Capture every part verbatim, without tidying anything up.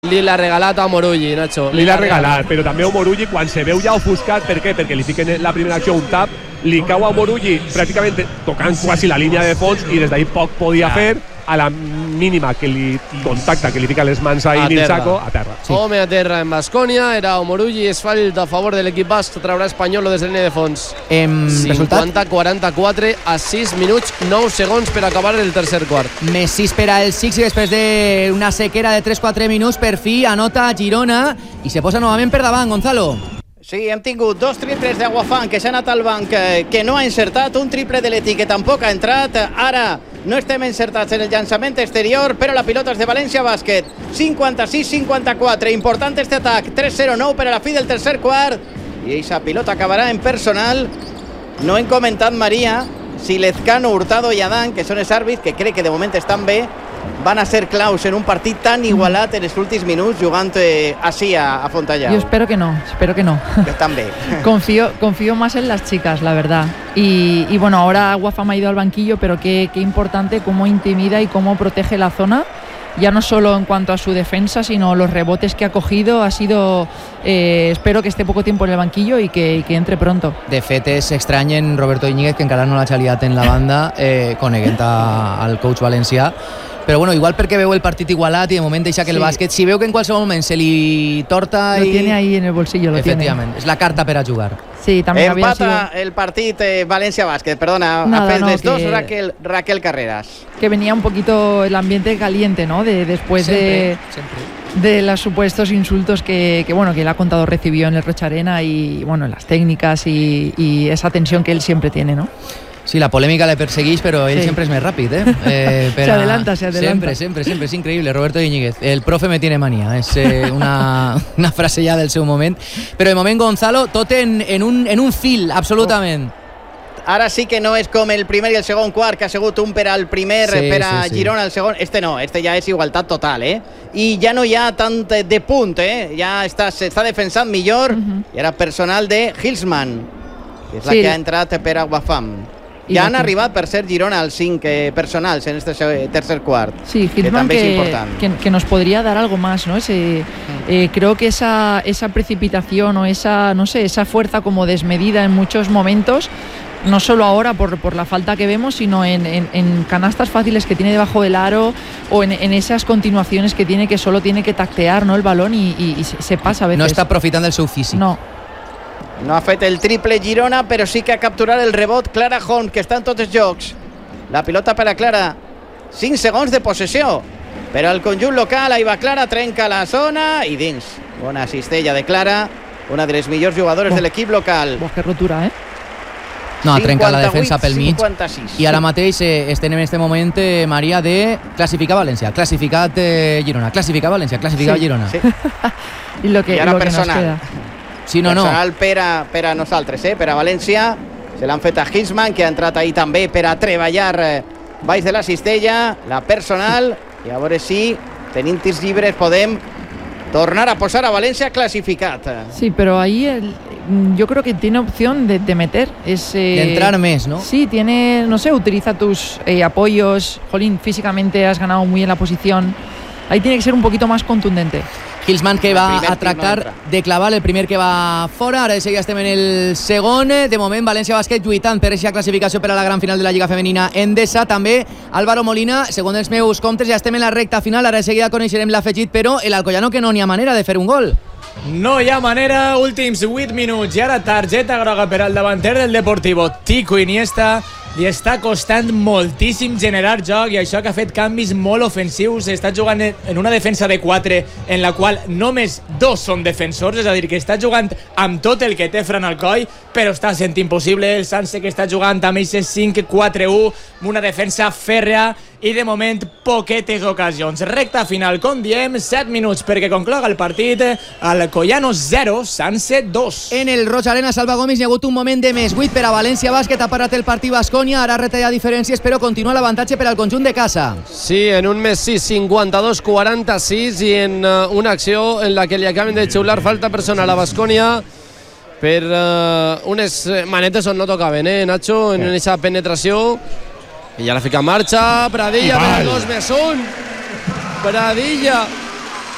li l'ha regalat a Morulli, Nacho. Li l'ha regalat, però també a Morulli quan se veu ja ofuscat, per què? Perquè li fiquen la primera acció un tap, li cau a Morulli pràcticament tocant quasi la línia de fons i des d'ahir poc podia fer. A la mínima que li contacta, que li fica les mans ahí en el saco, a terra. Sí. Home a terra en Baskonia, era Morulli, es falta a favor de l'equip basc, traurà Espanyol des de la línia de fons. Em, cinquanta quaranta-quatre a sis minuts, nou segons per acabar el tercer quart. Més sis per al Six i després d'una sequera de tres quatre minuts, per fi anota Girona i se posa novament per davant, Gonzalo. Sí, hem tingut dos triples d'Aguafan que s'ha anat al banc, que no ha encertat, un triple de l'Eti que tampoc ha entrat. Ara no estem encertats en el llançament exterior, però la pilota és de València Bàsquet. cinquanta-sis cinquanta-quatre, important este atac, tres zero nou per a la fi del tercer quart, i aquesta pilota acabarà en personal. No hem comentat, Maria, si Lezcano, Hurtado i Adán, que són els àrbits, que crec que de moment estan bé, van a ser claus en un partit tan igualat en els últims minuts jugant eh, así a, a Fontallà. Yo espero que no, espero que no. Que están bien. confío, confío más en las chicas, la verdad. Y, y bueno, ahora Guafam ha ido al banquillo, pero qué, qué importante cómo intimida y cómo protege la zona. Ya no solo en cuanto a su defensa, sino los rebotes que ha cogido. Ha sido, eh, espero que esté poco tiempo en el banquillo y que, y que entre pronto. De fet, és estrany en Roberto Íñiguez, que encara no l'ha xaliat en la banda, eh, coneguent al coach valencià. Però bueno, igual perquè veu el partit igualat i de moment deixa que el Sí. bàsquet, si veu que en qualsevol moment se li torta Lo i... tiene ahí en el bolsillo, lo Efectivament, és la carta per a jugar. Sí, también había sido... Empata el partit eh, València Bàsquet, perdona, Nada, ha fet no, les dos que- Raquel, Raquel Carreras. que venía un poquito el ambiente caliente, ¿no? De, después de, de los supuestos insultos que, que, bueno, que él ha contado recibió en el Rocha Arena y, bueno, las técnicas y, y esa tensión que él siempre tiene, ¿no? Sí, la polèmica le persegueix, però ell Sí. sempre és més ràpid, eh? eh per Se a- adelanta, se adelanta. Sempre, sempre, sempre, és increïble. Roberto Íñiguez, el profe me tiene manía, és eh, una, una frase ja del seu moment. Però de moment, Gonzalo, tot en, en, un, en un fil, absolutament. Ara sí que no és com el primer i el segon quart, que ha sigut un per al primer, Sí, per a sí, sí. Girona el segon. Este no, este ja és igualtat total, eh? I ja no hi ha tant de punt, eh? Ja està, s'està defensant millor. Ujú. I ara personal de Hilsman, que és la Sí. que ha entrat per Aguafam. I Ja la han que- arribat per ser Girona als cinc eh, personals en este se- tercer quart. Sí, que Hilsman també és que, important. que, que nos podría dar algo más, ¿no? Ese, eh, creo que esa, esa precipitación o esa, no sé, esa fuerza como desmedida en muchos momentos, no solo ahora por, por la falta que vemos, sino en, en, en canastas fáciles que tiene debajo del aro o en, en esas continuaciones que tiene que solo tiene que tactear, ¿no? El balón y, y- y se, se pasa a veces. No està aprofitant del seu físic. No. No ha fet el triple Girona, però sí que ha capturat el rebot Clara Hont, que està en tots els jocs. La pilota per a Clara. cinc segons de possessió. Però el conjunt local, ahí va Clara, trenca la zona i dins. Bona cistella de Clara, una de les millors jugadores Oh. de l'equip local. Buah, qué rotura, ¿eh? No, trenca la defensa pel mig. cinquanta-sis. I ara mateix eh, estem en este moment, eh, Maria, de classificar València, classificat eh, Girona, classificar València, classificar Sí. Girona. Sí. Y lo que, I ara lo que nos personal. queda. Sí, no, no. Personal per a, per a nosaltres, eh? per a València. Se l'han fet a Hilsman, que ha entrat ahí també per a treballar eh, baix de la cistella. La personal. I a veure si, tenint tirs llibres, podem tornar a posar a València classificat. Sí, pero ahí el- yo creo que tiene opción de, de meter. Es, eh, De entrar més, no? Sí, tiene, no sé, utiliza tus eh, apoyos. Jolín, físicamente has ganado muy en la posición. Ahí tiene que ser un poquito más contundente. Hilsman que El va primer a tractar tiro no entra. de clavar el primer que va fora. Ara de seguida estem en el segon. De moment, València Bàsquet lluitant per aquesta classificació per a la gran final de la Lliga Femenina Endesa. També Álvaro Molina, segons els meus comptes, ja estem en la recta final. Ara de seguida coneixerem l'afegit, però el Alcoyano que no n'hi ha manera de fer un gol. No hi ha manera, últims vuit minuts i ara targeta groga per al davanter del Deportivo, Tico Iniesta. Li està costant moltíssim generar joc i això que ha fet canvis molt ofensius. Està jugant en una defensa de quatre en la qual només dos són defensors, és a dir, que està jugant amb tot el que té Fran Alcoy, però està sent impossible. El Sanse que està jugant amb aquests cinc quatre u, una defensa fèrrea i de moment poquetes ocasions. Recta final, com diem, set minuts perquè concloga el partit. Alcoyano zero, Sanse dos. En el Roig Arena, Salva Gomis, hi ha hagut un moment de més vuit per a València Bàsquet. Ha parat el partit Baskonia, ara retalla diferències, però continua l'avantatge per al conjunt de casa. Sí, en un més sis, cinquanta-dos quaranta-sis, i en uh, una acció en la que li acaben de xiular falta personal a Baskonia per uh, unes manetes on no tocaven, eh, Nacho, en aquesta penetració. I ja la fica en marxa, Pradilla per a dos més un. Pradilla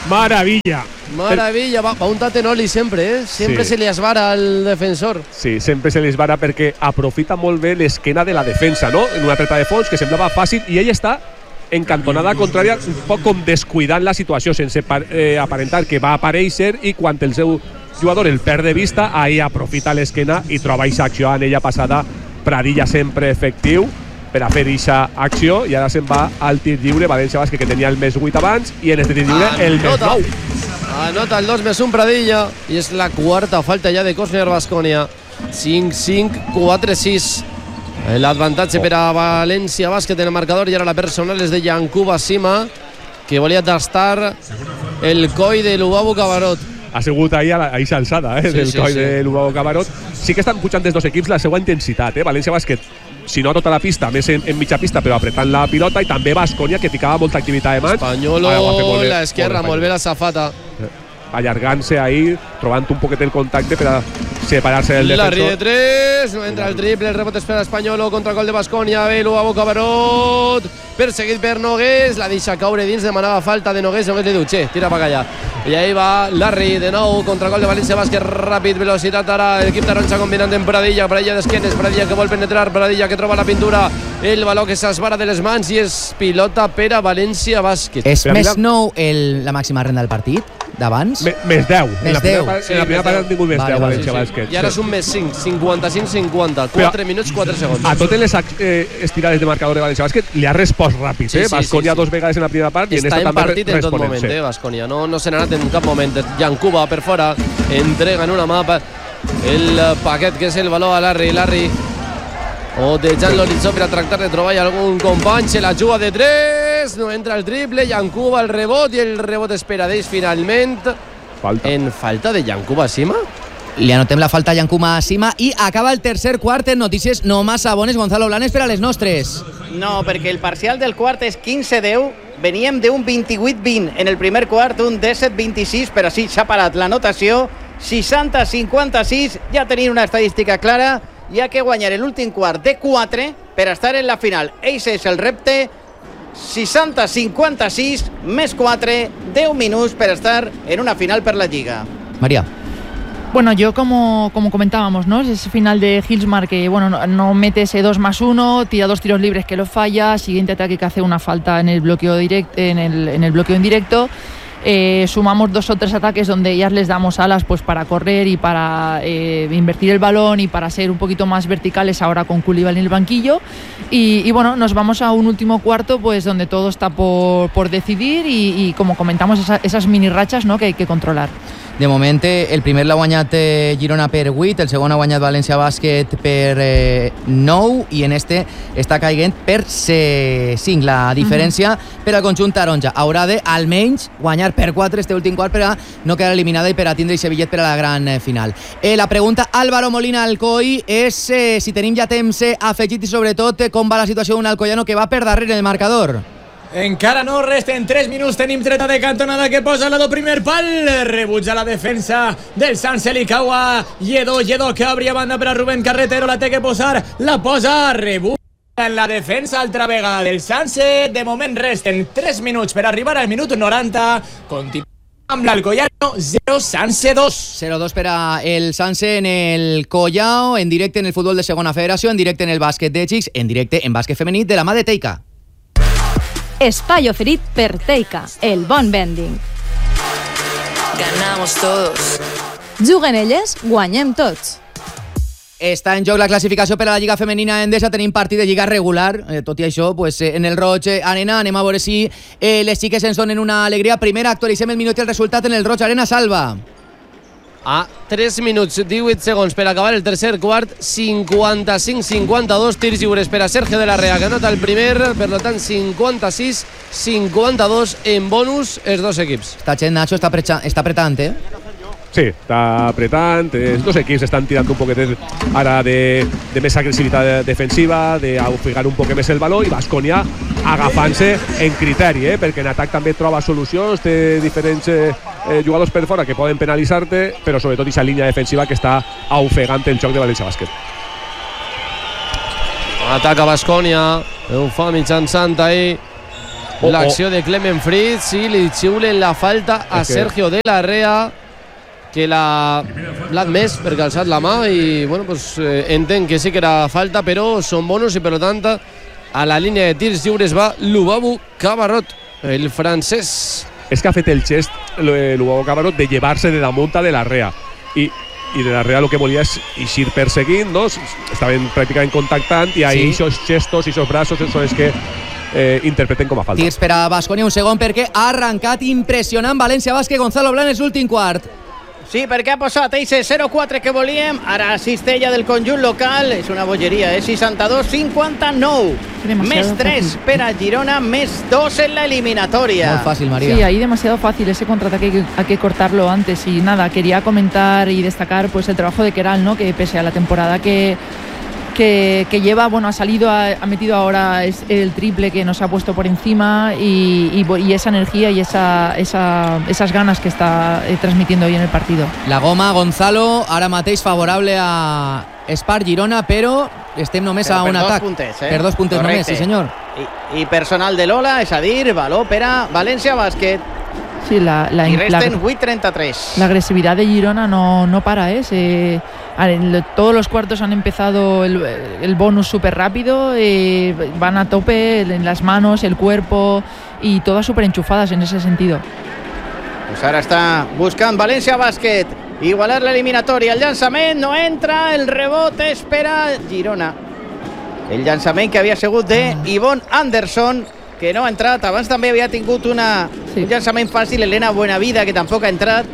Maravilla. Maravilla, va, va un tatenoli sempre, eh? Sempre Sí. se li esvara al defensor. Sí, sempre se li esvara perquè aprofita molt bé l'esquena de la defensa, no? En una treta de fons que semblava fàcil i ell està en cantonada contrària, un poc com descuidant la situació, sense eh, aparentar que va aparèixer, i quan el seu jugador el perd de vista, ahí aprofita l'esquena i troba aquesta acció en ella passada. Pradilla sempre efectiu per a fer aquesta acció, i ara se'n va al tir lliure. València Bàsquet, que tenia el més vuit abans, i en este tir lliure el més Anota. nou. Anota el dos més un Pradilla, i és la quarta falta ja de Cosner Baskonia. cinc cinc, quatre sis. L'avantatge per a València Bàsquet en el marcador, i ara la personal és de Yankuba Sima, que volia tastar el coi de Lubabo Cabarot. Ha sigut ahí a la, ahí alçada, eh, Sí, del sí, coi sí. de Lubabo Cabarot. Sí que estan pujant dels dos equips la seva intensitat, eh? València Bàsquet, si no a tota la pista, més en, en mitja pista, però apretant la pilota, i també Baskonia, que ficava molta activitat de mans. Espanyolo, Ara ho ha fet molt bé, l'esquerra, molt bé la safata. allargant-se ahí, trobant un poquet el contacte per a separar-se del Larry de defensor. tres, no entra el triple, el rebot és per a Espanyolo, contra gol de Baskonia, ve Lubabo Cabarot, perseguit per Nogués, la deixa caure dins, demanava falta de Nogués, Nogués li diu, che, tira pa allà. I ahí va Larry de nou, contra gol de València Bàsquet, ràpid, velocitat ara, l'equip taronja combinant en Pradilla, Pradilla d'esquenes, Pradilla que vol penetrar, Pradilla que troba la pintura, el baló que s'esvara de les mans, i és pilota per a València Bàsquet. És Però més mira- nou el, la màxima renda del partit d'abans? Me- Més deu. Més En la primera deu. part, Sí, en la primera més part deu. han tingut més Vale, deu vale, València Sí, Bàsquet. sí. I ara és un més cinc, cinquanta-cinc cinquanta, Però- quatre minuts, quatre segons. A totes les eh, estirades de marcador de València Bàsquet li ha respost ràpid, Sí, eh? sí, Baskonia sí, sí. dos vegades en la primera part i en Està esta en també partit en tot responent, moment, sí. eh, Baskonia. No, no se n'ha anat en cap moment. Yankuba per fora, entrega en una mapa el paquet que és el valor a Larry. Larry o deixant l'horitzó per a tractar de trobar algun company, se la juga de tres, no entra el triple, Yankuba el rebot, i el rebot es per a d'ells finalment. Falta. En falta de Yankuba Sima. Li anotem la falta a Yankuma Sima i acaba el tercer quart en notícies no massa bones. Gonzalo Blanes per a les nostres. No, perquè el parcial del quart és quinze deu, veníem d'un vint-i-vuit vint en el primer quart, un disset vint-i-sis, però sí, s'ha parat la notació, seixanta cinquanta-sis, ja tenim una estadística clara, hi ha que guanyar l'últim quart de quatre per estar en la final. Eix és el repte, seixanta cinquanta-sis més quatre, deu minuts per estar en una final per la Lliga. María. Bueno, yo como, como comentábamos, ¿no? Ese final de Hillsmar que, bueno, no, no mete ese dos más uno, tira dos tiros libres que lo falla, siguiente ataque que hace una falta en el bloqueo directo, en el, en el bloqueo indirecto. Eh, sumamos dos o tres ataques donde ya les damos alas pues para correr y para eh, invertir el balón y para ser un poquito más verticales ahora con Coulibaly en el banquillo y, y bueno, nos vamos a un último cuarto pues donde todo está por, por decidir y, y como comentamos esa, esas mini rachas, ¿no? que hay que controlar. De moment, el primer l'ha guanyat eh, Girona per vuit, el segon ha guanyat València Bàsquet per eh, nou i en este està caiguent per cinc. La diferència uh-huh. per al conjunt taronja haurà de almenys guanyar per quatre este últim quart per a no quedar eliminada i per a tindre aquest bitllet per a la gran eh, final. Eh, la pregunta Álvaro Molina Alcoi és eh, si tenim ja temps eh, afegit i sobretot eh, com va la situació d'un alcoiano que va per darrere en el marcador. Encara no, resten tres minuts, tenim treta de cantonada que posa al lado primer pal, rebutja la defensa del Sanse Likawa, Lledó, Lledó que obria banda per a Rubén Carretero, la té que posar, la posa, rebutja en la defensa altra vegada del Sanse, de moment resten tres minuts per arribar al minut noranta, continua amb l'Alcoyano, zero Sanse dos. zero dos per a el Sanse en el Collao, en directe en el futbol de segona federació, en directe en el bàsquet de xics, en directe en bàsquet femení de la mà de Teika. Espai oferit per Teika, el bon vending. Ganamos todos. Juguen elles, guanyem tots. Està en joc la classificació per a la Lliga Femenina Endesa, tenim partit de Lliga regular, eh, tot i això, pues, eh, en el Roig eh, Arena, anem a veure si eh, les xiques ens donen una alegria. Primera, actualitzem el minut i el resultat en el Roig Arena, Salva. A tres minuts, divuit segons per acabar el tercer quart, cinquanta-cinc cinquanta-dos, tirs lliures per a Sergio de la Rea, que anota el primer, per tant cinquanta-sis cinquanta-dos en bonus els dos equips. Està gent, Nacho, està, precha, està apretant, eh? Sí, està apretant, els dos equips estan tirant un poquet ara de, de més agressivitat defensiva, d'ofegar un poc més el valor, i Baskonia agafant-se en criteri, eh? perquè en atac també troba solucions, té diferents eh, jugadors per fora que poden penalitzar-te, però sobretot aquesta línia defensiva que està ofegant el joc de València Bàsquet. Ataca Baskonia, ho fa mitjançant ahí Oh, l'acció oh. de Clement Fritz, sí, li xiulen la falta a Es que... Sergio de la Rea, que l'ha admès perquè ha alçat la mà i bueno, pues, eh, entenc que sí que era falta, però són bonus i per tant a la línia de tirs lliures va Lubabu Cabarrot, el francès. És que ha fet el gest Lubabu Cabarrot de llevar-se de damunt de la Rea i, i de la Rea el que volia és eixir perseguint, no? Estaven pràcticament contactant i ahí aquests sí. gestos i aquests braços són els que eh, interpreten com a falta. Tirs per a Baskonia, un segon perquè ha arrencat impressionant València Bàsquet. Gonzalo Blanes, l'últim quart. Sí, perquè ha posat eixe zero quatre que volíem. Ara cistella del conjunt local. És una bogeria, eh? seixanta-dos cinquanta-nou. Més tres per a Girona, més dos en la eliminatoria. Muy fácil, María. Sí, ahí demasiado fácil ese contraataque, hay que, hay que cortarlo antes. Y nada, quería comentar y destacar pues el trabajo de Keral, ¿no? Que pese a la temporada que Que, que lleva, bueno, ha salido, ha, ha metido ahora es el triple que nos ha puesto por encima y, y, y esa energía y esa, esa, esas ganas que está eh, transmitiendo hoy en el partido. La goma, Gonzalo, ara mateix favorable a Espar Girona, però estem només però a un atac. Puntes, eh? Per dos puntes Correcte. només, sí senyor. I, I personal de Lola, és a dir, valor per a València Bàsquet. Sí, la, la, I resten la, vuit trenta-tres. La agresividad de Girona no, no para, ¿eh? Se, en todos los cuartos han empezado el, el bonus súper rápido, eh, van a tope en las manos, el cuerpo y todas súper enchufadas en ese sentido. Pues ara està buscant València Bàsquet igualar l'eliminatòria. El llançament no entra, el rebot és per a Girona. El llançament que havia sigut de Yvonne Anderson, que no ha entrat. Abans també havia tingut una, sí. un llançament fàcil, Elena Buenavida, que tampoc ha entrat.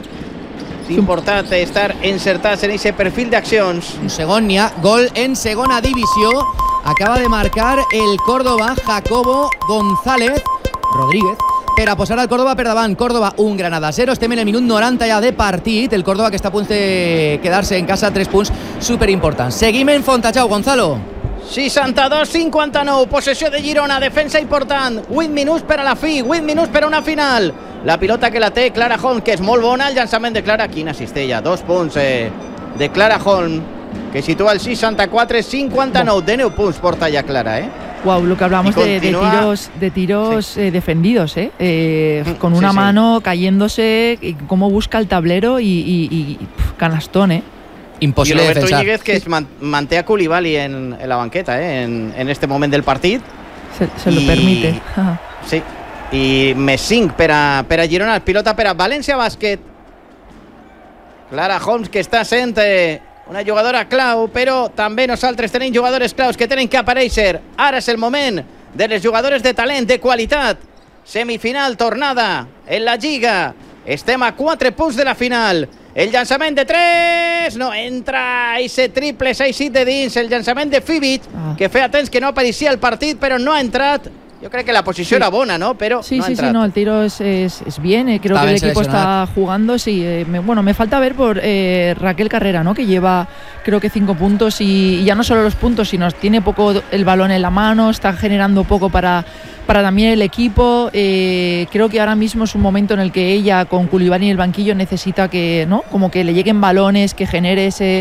És important estar encertats en aquest perfil d'accions. Un segon, n'hi ha gol en segona divisió. Acaba de marcar el Córdoba, Jacobo González Rodríguez, per a posar el Córdoba per davant. Córdoba un Granada zero. Estem en el minut noranta ja de partit. El Córdoba que està a punt de quedar-se en casa, tres punts superimportants. Seguim en Fontajau, Gonzalo. seixanta-dos cinquanta-nou, possessió de Girona, defensa important, vuit minuts per a la fi, vuit minuts per a una final. La pilota que la té Clara Holm, que és molt bona, el llançament de Clara, quina cistella, dos punts eh, de Clara Holm, que situa el seixanta-quatre cinquanta-nou, de nou punts porta ja Clara, eh? Wow, lo que hablamos de, de tiros, de tiros sí. eh, defendidos, ¿eh? eh con una sí, mano sí. cayéndose, y cómo busca el tablero y, y, y pff, canastón, ¿eh? Imposible I Roberto defensar. Íñiguez, que es man, manté a Koulibaly en, en la banqueta eh, en, en este moment del partit. Se, se lo I, permite. Sí, i més cinc per a, per a Girona, pilota per a València Bàsquet. Clara Holmes, que està sent eh, una jugadora clau, però també nosaltres tenim jugadores claus que tenen que aparèixer. Ara és el moment de les jugadores de talent, de qualitat. Semifinal, tornada en la Lliga. Estem a quatre punts de la final. El llançament de tres no entra, ese triple s'ha eixit de dins. El llançament de Fibic, ah. que feia temps que no apareixia al partit, però no ha entrat. Yo creo que la posición sí. era buena, ¿no? Pero sí, no sí, sí, no, el tiro es, es, es bien. Eh, creo está que el equipo está jugando. Sí, eh, me, bueno, me falta ver por eh, Raquel Carrera, ¿no? Que lleva, creo que cinco puntos y, y ya no solo los puntos, sino tiene poco el balón en la mano, está generando poco para, para también el equipo. Eh, creo que ahora mismo es un momento en el que ella, con Koulibaly en el banquillo, necesita que, ¿no? Como que le lleguen balones, que genere ese,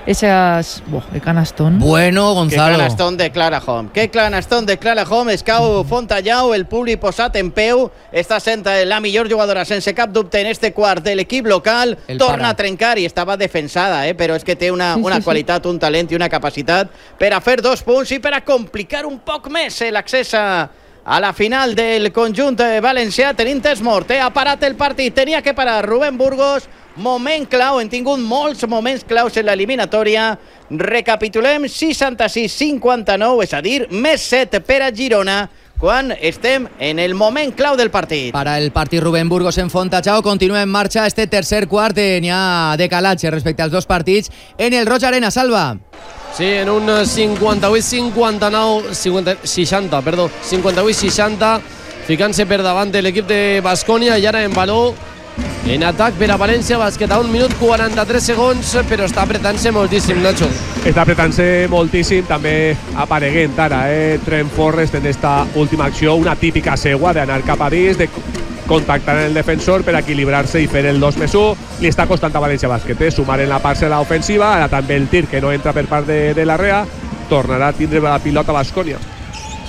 esas. ¡Buah, qué canastón! Bueno, Gonzalo. Qué canastón de Clara Hom. Qué canastón de Clara Hom. Escau Fontallau, el públic posat en peu. Està sent la millor jugadora, sense cap dubte, en este quart de l'equip local. El Torna para. a trencar i estava defensada, eh? Però és que té una, sí, una sí, qualitat, sí. un talent i una capacitat per a fer dos punts i per a complicar un poc més l'accés a, a la final del conjunt valencià. Tenim temps mort, eh? Ha parat el partit, tenia que parar Rubén Burgos. Moment clau, hem tingut molts moments claus en l'eliminatòria. Recapitulem, seixanta-sis cinquanta-nou, és a dir, més set per a Girona, quan estem en el moment clau del partit. Para el partit Rubén Burgos en Fontajau, continua en marxa este tercer quart, n'hi ha decalatge respecte als dos partits en el Roig Arena. Salva. Sí, en un cinquanta-vuit cinquanta-nou, seixanta, perdó, cinquanta-vuit seixanta, ficant-se per davant de l'equip de Baskonia, i ara en valor en atac per a València Bàsquet a un minut quaranta-tres segons, però està apretant-se moltíssim, Nacho. Està apretant-se moltíssim, també apareguent ara, eh? Trent Forrest en esta última acció, una típica seua d'anar cap a dins, de contactar en el defensor per equilibrar-se i fer el dos més u. Li està costant a València Bàsquet, eh? Sumar en la parcel·la ofensiva, ara també el tir que no entra per part de, de la Rea, tornarà a tindre la pilota a Baskonia.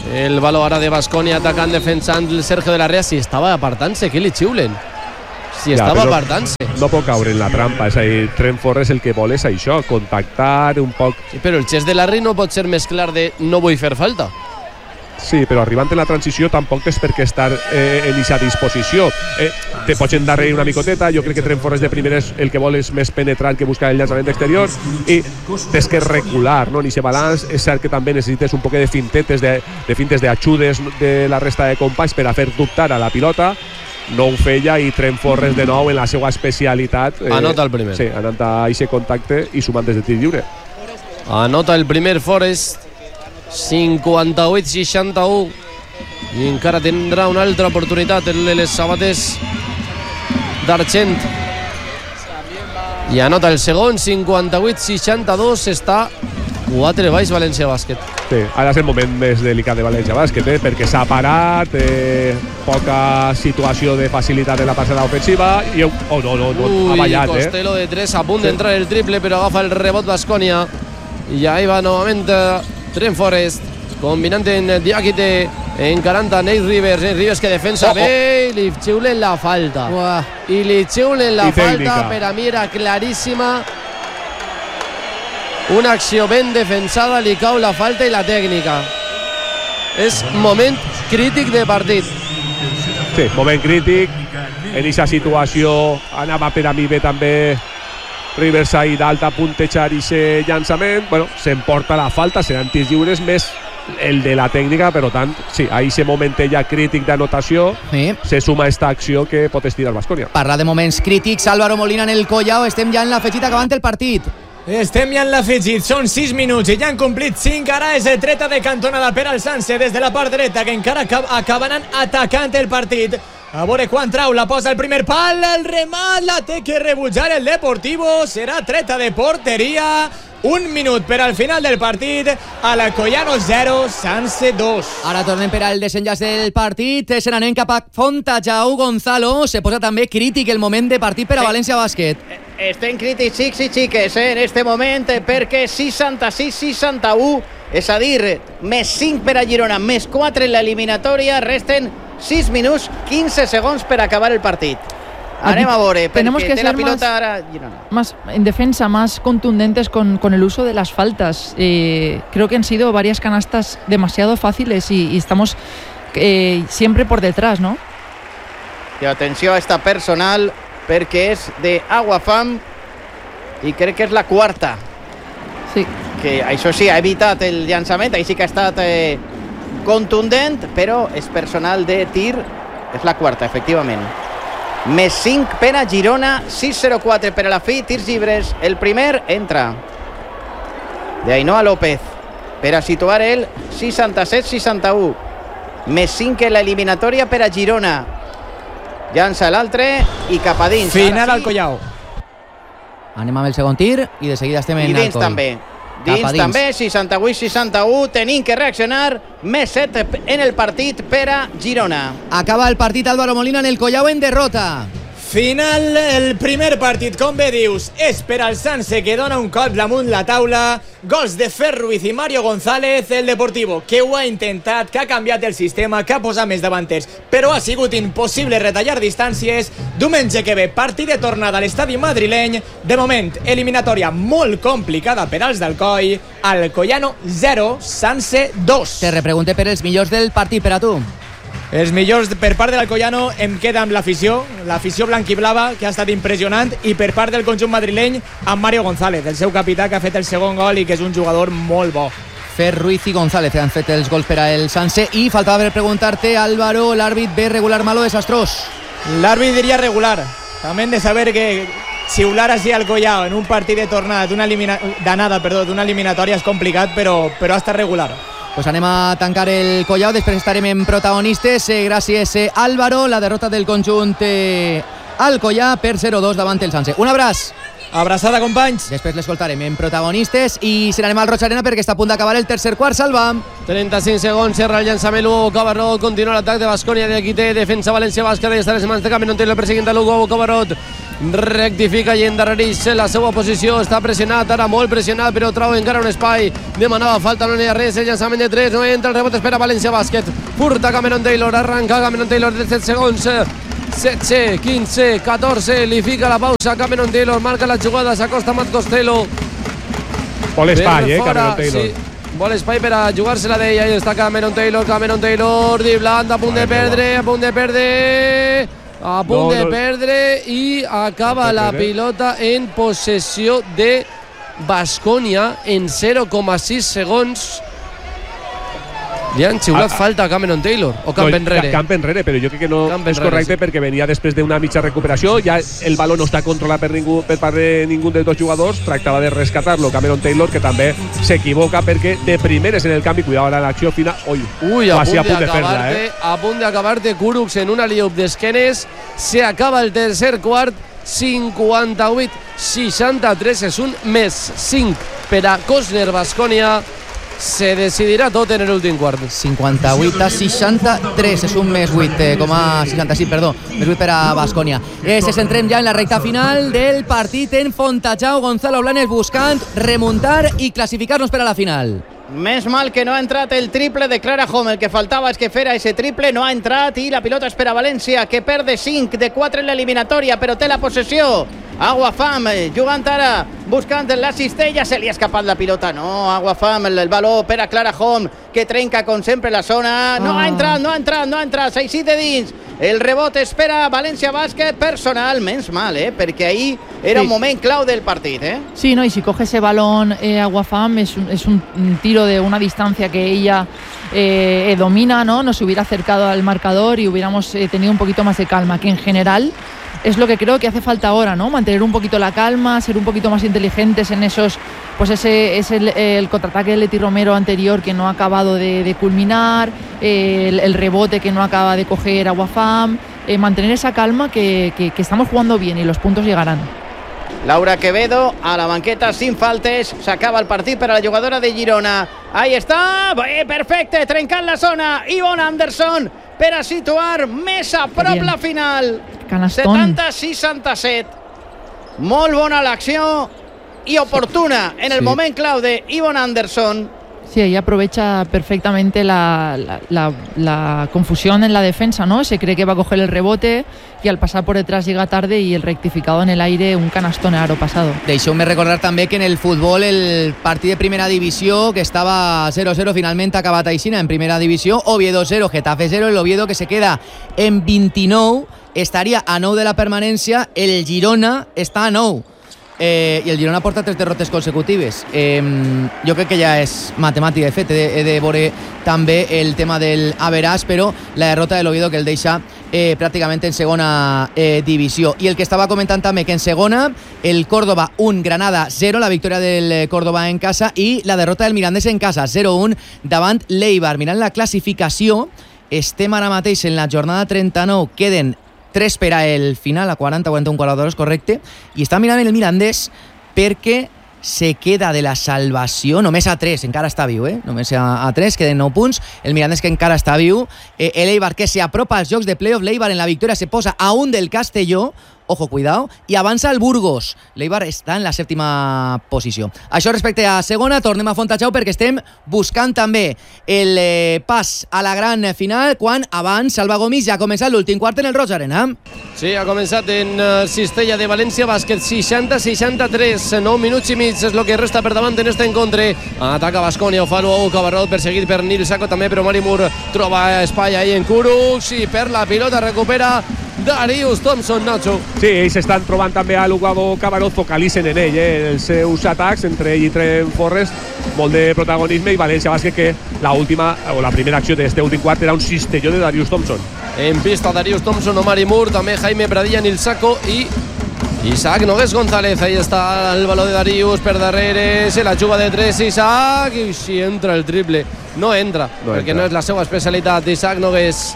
El valor ara de Baskonia atacant, defensant el Sergio de la Rea. Si estava apartant-se, que li xiulen? Si Ja, estava però apartant-se. No pot caure en la trampa, és a dir, Trent Forrest el que vol és això, contactar un poc. Sí, però el gest de Larry no pot ser més clar de no vull fer falta. Sí, però arribant en la transició tampoc és perquè estar eh, en aquesta disposició. Eh, te pots endarrerir una micoteta, jo crec que Trent Forrest de primeres el que vol és més penetrant que buscar el llançament exterior i tens que recular, no? En aquest balanç és cert que també necessites un poc de fintetes, de, de fintes d'ajudes de la resta de companys per a fer dubtar a la pilota. No ho feia i Trent Forrest de nou en la seva especialitat. Eh, Anota el primer. Sí, anant a aquest contacte i sumant des de tir lliure. Anota el primer Forrest. cinquanta-vuit seixanta-u i encara tindrà una altra oportunitat en les sabates d'Argent i anota el segon. Cinquanta-vuit seixanta-dos. Està quatre baix València Bàsquet. Sí, ara és el moment més delicat de València Bàsquet, eh? perquè s'ha parat, eh, poca situació de facilitat en la passada ofensiva i oh, no, no, no, Ui, ha ballat. Costello eh? de tres, a punt Sí. d'entrar el triple, però agafa el rebot Baskonia i ahí va novament Trent Forrest combinant en Diakite, encarant a Nate Rivers. Nate Rivers que defensa Oh, oh. bé i li xiulen la falta. Uah. I li xiulen la I falta, tècnica. per a mi era claríssima. Una acció ben defensada, li cau la falta i la tècnica. És moment crític de partit. Sí, moment crític. En aquesta situació anava per a mi bé també Rivers ahí dalt a puntejar aquest llançament. Bueno, s'emporta la falta, seran tirs lliures més el de la tècnica, per tant, sí, a aquest moment ja crític d'anotació Sí. se suma esta acció que pot estirar Baskonia. Parla de moments crítics, Álvaro Molina en el Collao. Estem ja en l'afegit acabant el partit. Estem ja en l'afegit, són sis minuts i ja han complit cinc. Ara és el treta de cantonada per al Sanse des de la part dreta, que encara acabaran atacant el partit. A veure quan trau, la posa el primer pal, el remat la té que rebutjar el Deportivo. Serà treta de porteria. Un minut per al final del partit. Alcoyano zero, Sanse dos. Ara tornem per al desenllaç del partit. Se n'anem cap a Fontajau. Gonzalo, se posa també crític el moment de partit per a València Bàsquet. Estem crítics, xics i xiques, eh, en este moment, perquè seixanta-sis seixanta-u, és a dir, més cinc per a Girona, més quatre en l'eliminatòria, resten sis minuts, quinze segons per acabar el partit. Anem a veure, Tenemos perquè que té la ser pilota más- ara Girona. Más en defensa, más contundentes con, con el uso de las faltas. Eh, creo que han sido varias canastas demasiado fáciles y, y estamos eh, siempre por detrás, ¿no? I atenció a esta personal, perquè és de Aguafam i crec que és la quarta. Sí. Que això sí, ha evitat el llançament, ahí sí que ha estat eh, contundent, però és personal de tir, és la quarta, efectivament. Més cinc per a Girona, sis zero quatre per a la fi, tirs llibres. El primer entra de Ainhoa López per a situar el seixanta-set seixanta-u. Més cinc en l'eliminatòria per a Girona. Llança l'altre i cap a dins. Final Ara al sí, Collao. Anem amb el segon tir i de seguida estem i en dins Alcoi. també. Cap Dins a dins. també, seixanta-vuit seixanta-u, tenim que reaccionar. Més set en el partit per a Girona. Acaba el partit Álvaro Molina en el Collao en derrota. Final, el primer partit, com bé dius, és per al Sanse, que dona un cop damunt la taula. Gols de Fer Ruiz i Mario González, el Deportivo, que ho ha intentat, que ha canviat el sistema, que ha posat més davanters, però ha sigut impossible retallar distàncies. Diumenge que ve, partit de tornada a l'estadi madrileny. De moment, eliminatòria molt complicada per als d'Alcoi. Alcoyano zero, Sanse dos. Te repregunte per els millors del partit per a tu. Els millors per part de l'Alcoyano em queda amb l'afició, l'afició blanquiblava, que ha estat impressionant, i per part del conjunt madrileny amb Mario González, el seu capità, que ha fet el segon gol i que és un jugador molt bo. Fer Ruiz i González han fet els gols per al Sanse i faltava per preguntar-te, Álvaro, l'àrbit bé, regular, malo, desastrós. L'àrbit diria regular. També hem de saber que xiular així al Collao en un partit de tornada d'una elimina... d'anada, perdó, d'una eliminatòria és complicat, però, però ha estat regular. Pues anem a tancar el Collao, després estarem en protagonistes. Eh, gràcies, eh, Álvaro. La derrota del conjunt eh, Alcoyà per zero dos davant el Sanse. Un abraç. Abraçada, companys. Després l'escoltarem en protagonistes i se n'anem al Roig Arena perquè està a punt d'acabar el tercer quart. Salva. trenta-cinc segons, serra el llançament, Hugo Cabarrot, continua l'atac de Baskonia, de aquí té defensa València Bàsquet, està les mans de Cameron Taylor perseguint a Hugo Cabarrot, rectifica i endarrereix la seva posició, està pressionat, ara molt pressionat, però trau encara un espai, demanava falta, no n'hi ha res, el llançament de tres, no entra, el rebot espera València Bàsquet, furta Cameron Taylor, arranca Cameron Taylor de set segons, setze, quinze, catorze, li fica la pausa Cameron Taylor, marca la jugada, s'acosta Matt Costello. Vol espai, eh, Cameron Taylor. Sí, vol espai per a jugar-se-la d'ell, ahí està Cameron Taylor, Cameron Taylor, driblant, a punt de perdre, a punt de perdre, a punt de perdre, i acaba la pilota en possessió de Baskonia en zero coma sis segons. Li han xiulat falta a Cameron Taylor o camp enrere? Camp enrere, però jo crec que no és correcte perquè venia després d'una mitja recuperació, ja el baló no està controlat per ningú, per part de ningú dels dos jugadors, tractava de rescatar-lo Cameron Taylor, que també s'equivoca perquè de primeres en el canvi, cuidava l'acció final, ui, Ui, a quasi a punt punt de fer-la, eh? A punt d'acabar-te Kurucs en una liup d'esquenes, se acaba el tercer quart, cinquanta-vuit seixanta-tres, és un més cinc per a Cosner Baskonia. Se decidirà tot en l'últim quart. cinquanta-vuit a seixanta-tres, és un més vuit coma seixanta-sis, perdó, més vuit per a Baskonia. Eh, se centrem ja en la recta final del partit en Fontajau. Gonzalo Blanes buscant remuntar i classificar-nos per a la final. Més mal que no ha entrat el triple de Clara Home. El que faltava és que fera ese triple, no ha entrat i la pilota és per a València, que perde cinc de quatre en l'eliminatòria, però té la possessió. Aguafam jugant ara, buscant la cistella, se li ha escapat la pilota, no, Aguafam, el, el baló per a Clara Home, que trenca com sempre la zona, no ha entrat, no ha entrat, no ha entrat, s'ha de dins, el rebot espera València Bàsquet, personal, menys mal, eh, perquè ahí era sí. un moment clau del partit, eh. Sí, no, y si coge ese balón eh, Aguafam, es un, es un tiro de una distancia que ella eh, domina, ¿no? Nos hubiera acercado al marcador y hubiéramos eh, tenido un poquito más de calma, que en general es lo que creo que hace falta ahora, ¿no? Mantener un poquito la calma, ser un poquito más inteligentes en esos, pues ese es el, el contraataque de Leti Romero anterior que no ha acabado de, de culminar, eh, el, el rebote que no acaba de coger Aguafam, eh, mantener esa calma que, que, que estamos jugando bien y los puntos llegarán. Laura Quevedo a la banqueta sin faltes, s'acaba el partit per a la jugadora de Girona. Ahí està, bé, perfecte, trencant la zona, Ivonne Anderson per a situar més a prop la final. setanta seixanta-set. Molt bona l'acció i oportuna en el sí. moment clau de Ivonne Anderson. Sí, ella aprovecha perfectamente la, la, la, la confusión en la defensa, ¿no? Se cree que va a coger el rebote y al pasar por detrás llega tarde y el rectificado en el aire, un canastón aro pasado. Deixeu-me recordar també que en el futbol el partit de primera divisió que estava zero zero finalment ha acabat aixina en primera divisió, Oviedo zero, Getafe zero, el Oviedo que se queda en vint-i-nou, estaria a nou de la permanència, el Girona està a nou. Eh, i el Girona porta tres derrotes consecutives. Eh, jo crec que ja és matemàtic, de fet, he de, he de veure també el tema del averàs, però la derrota de l'Oviedo que el deixa eh, pràcticament en segona eh, divisió. I el que estava comentant també que en segona el Córdoba un, Granada zero, la victòria del Córdoba en casa, i la derrota del Mirandés en casa zero un davant l'Eibar. Mirant la classificació, estem ara mateix en la jornada trenta-nou, queden tres per al final, a quaranta, quaranta-un, quaranta-dos, correcte, i està mirant el Mirandés perquè se queda de la salvació només a tres, encara està viu, eh? Només a, a tres, queden nou punts, el Mirandés que encara està viu, eh, l'Eibar que se apropa als jocs de playoff, l'Eibar en la victòria se posa a un del Castelló, ojo, cuidado, i avança el Burgos. L'Eibar està en la sèptima posició. Això respecte a segona, tornem a Fontajau perquè estem buscant també el eh, pas a la gran final, quan abans Salva Gomis ja ha començat l'últim quart en el Roig Arena. Sí, ha començat en uh, Cistella de València Bàsquet, seixanta seixanta-tres, nou minuts i mig és el que resta per davant en este encontre. Ataca Baskonia, ho fa Hugo Cabarrot, perseguit per Nil Saco també, però Mari Moore troba espai ahí en Kurucs i per la pilota recupera Darius Thompson, Nacho. Sí, ells estan trobant també a Hugo Cabarrot, focalitzen en ell, eh, els seus atacs, entre ell i Trent Forrest, molt de protagonisme, i València Bàsquet que la última, o la primera acció d'este últim quart era un cistelló de Darius Thompson. En pista Darius Thompson, Omari Moore, també Jaime Pradilla, Nil Saco i Isaac Nogués González. Ahí està el baló de Darius per darrere, se la juga de tres Isaac, i si entra el triple. No entra, no perquè entra. No és la seva especialitat. Isaac Nogués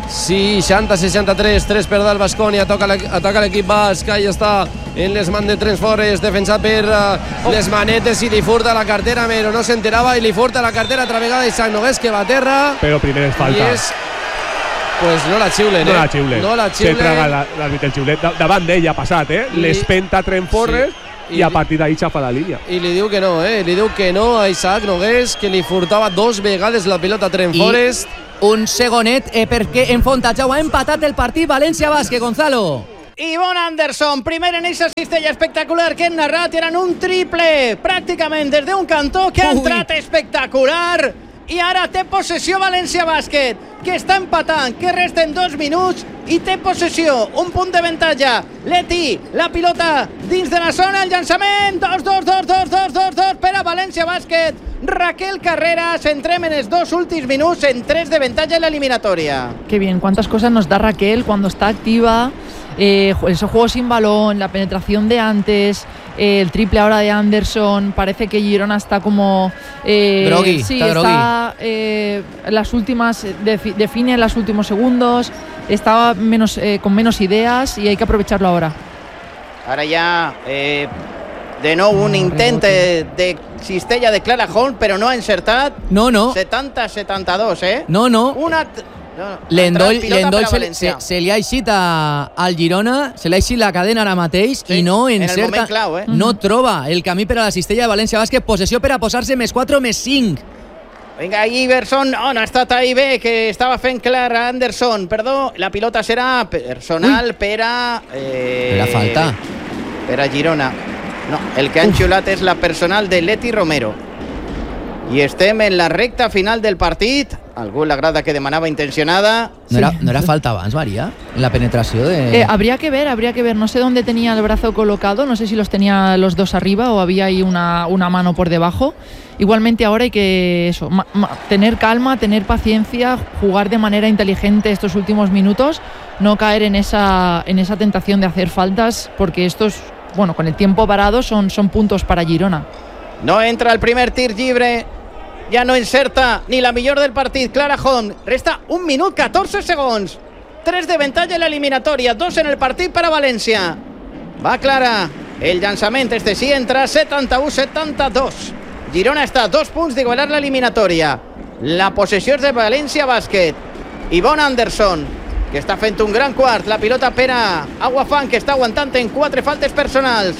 seixanta seixanta-tres, tres per dalt Baskonia, ataca l'equip basc, ahí està en les mans de Trensfores, defensat per uh, les manetes i li furta la cartera, però no s'enterava i li furta la cartera altra vegada Isaac Nogués, que va a terra. Però primer és falta. I és... Pues no la xiulen, no eh? La xiulen. No la xiulen. Se traga l'àrbitre el xiulet. Davant d'ell ha passat, eh? I... l'espenta Trensfores sí. i, I a partir d'ahí xafa la línia. I li diu que no, eh? Li diu que no a Isaac Nogués, que li furtava dos vegades la pilota a Trensfores. I... un segonet, eh, perquè en Fontajau ha empatat el partit València Bàsquet, Gonzalo. Ivonne Anderson, primer en esa cistella espectacular que hem narrat, eren un triple, pràcticament des d'un cantó que ha entrat espectacular, i ara té possessió València Bàsquet, que està empatant, que resten dos minuts i té possessió, un punt de avantatge. Leti, la pilota dins de la zona, el llançament, dos, dos, dos, dos, dos, dos, dos per a València Bàsquet. Raquel Carreras, entrem en els dos últims minuts en tres de avantatge en la eliminatoria. Qué bien, cuántas cosas nos da Raquel cuando está activa. Eh, ese juego sin balón, la penetración de antes, eh, el triple ahora de Anderson. Parece que Girona está como eh, groggy, sí, está, está eh, las últimas defi define los últimos segundos, estaba menos eh, con menos ideas y hay que aprovecharlo ahora. Ahora ya eh, de nou un intent de, de cistella de Clara Holm, però no ha encertat. No, no. setanta setanta-dos, eh? No, no. Una... No, L'endoll se, se, se li ha eixit a, al Girona, se li ha eixit la cadena ara mateix sí, i no encerta, en clau, eh? no troba el camí per a la cistella de València Bàsquet. Possessió per a posar-se més quatre més cinc. Vinga, Iverson, on ha estat ahí bé, que estava fent clar a Anderson. Perdó, la pilota serà personal Ui. per a... Eh, per a falta. Per a Girona. No, el que han xiulat és la personal de Leti Romero. I estem en la recta final del partit. Algú la grada que demanava intencionada. ¿No era, ¿No era falta abans, María? En la penetración de... Eh, habría que ver, habría que ver. No sé dónde tenía el brazo colocado. No sé si los tenía los dos arriba o había ahí una, una mano por debajo. Igualmente ahora hay que eso, ma, ma, tener calma, tener paciencia, jugar de manera inteligente estos últimos minutos, no caer en esa, en esa tentación de hacer faltas, porque estos, bueno, con el tiempo parado son, son puntos para Girona. No entra el primer tir lliure. Ja no encerta ni la millor del partit, Clara Holm. Resta un minut, catorze segons. tres de avantatge en l'eliminatòria, dos en el partit per a València. Va Clara, el llançament este sí entra, setanta-u setanta-dos. Girona està a dos punts d'igualar l'eliminatòria. La possessió és de València Bàsquet. Ivonne Anderson, que està fent un gran quart. La pilota per a Aguafan, que està aguantant en quatre faltes personals.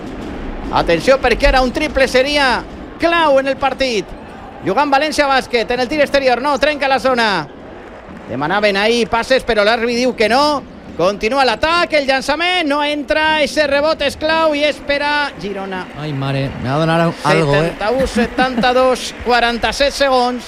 Atenció, perquè ara un triple seria clau en el partit. Jugant València Bàsquet en el tir exterior, no, trenca la zona. Demanaven ahí passes, però l'àrbitre diu que no. Continua l'atac, el llançament, no entra, ese rebot és clau i és per a Girona. Ai, mare, me va a donar algo, eh. setanta-u setanta-dos, quaranta-set segons.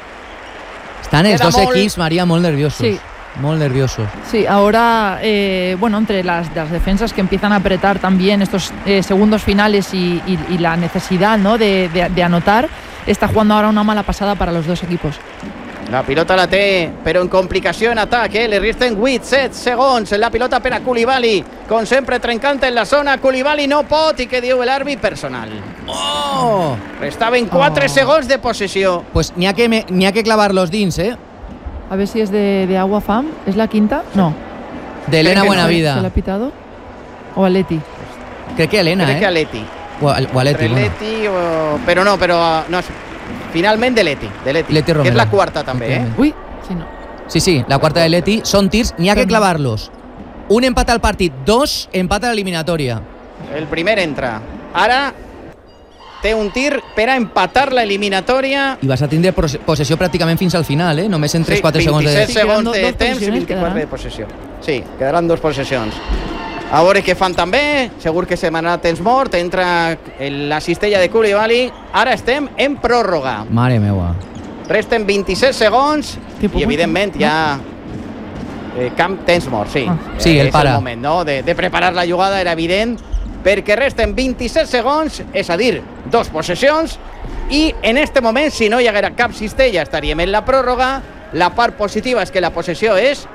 Estan els dos molt... equips, María, molt nerviosos. Sí. Muy nervioso. Sí, ahora, eh, bueno, entre las, las defensas que empiezan a apretar también estos eh, segundos finales y, y, y la necesidad, ¿no?, de, de, de anotar, está jugando ahora una mala pasada para los dos equipos. La pilota la té, però en complicació en atac, eh? Li resten vuit set segons. La pilota per a Coulibaly, com sempre trencant en la zona. Coulibaly no pot, i què diu l'àrbit? Personal. Oh! Restaven quatre oh. segons de possessió. Pues n'hi ha que, n'hi ha que clavar los dins, eh? A ver si es de, de Agua Fam. ¿Es la quinta? No. De Elena Buenavida. ¿Se le ha pitado? ¿O a Leti? Creo que Elena, Crec eh? que a Leti. O a, o a Leti, bueno. Leti o... Però no, però... No, finalment de Leti. De Leti, Leti Romero. Que és la quarta també, eh? Ui, sí, no. Sí, sí, la quarta de Leti. Són tirs, n'hi ha que clavar-los. Un empat al partit, dos empat a l'eliminatòria. El primer entra. Ara té un tir per a empatar la eliminatòria. I vas a tindre possessió pràcticament fins al final, eh? Només en tres quatre sí, segons de... vint-i-set segons sí, de temps i vint-i-quatre de possessió. Sí, quedaran dos possessions. A veure què fan també. Segur que se m'anarà temps mort. Entra la cistella de Coulibaly. Ara estem en pròrroga. Mare meua. Resten vint-i-set segons i, evidentment, hi ha eh, camp temps mort, sí. Ah. Sí, el és para. el moment, no?, de, de preparar la jugada, era evident, perquè resten vint-i-set segons, és a dir, dos possessions, i en este moment, si no hi haguera cap cistella, estaríem en la pròrroga. La part positiva és que la possessió és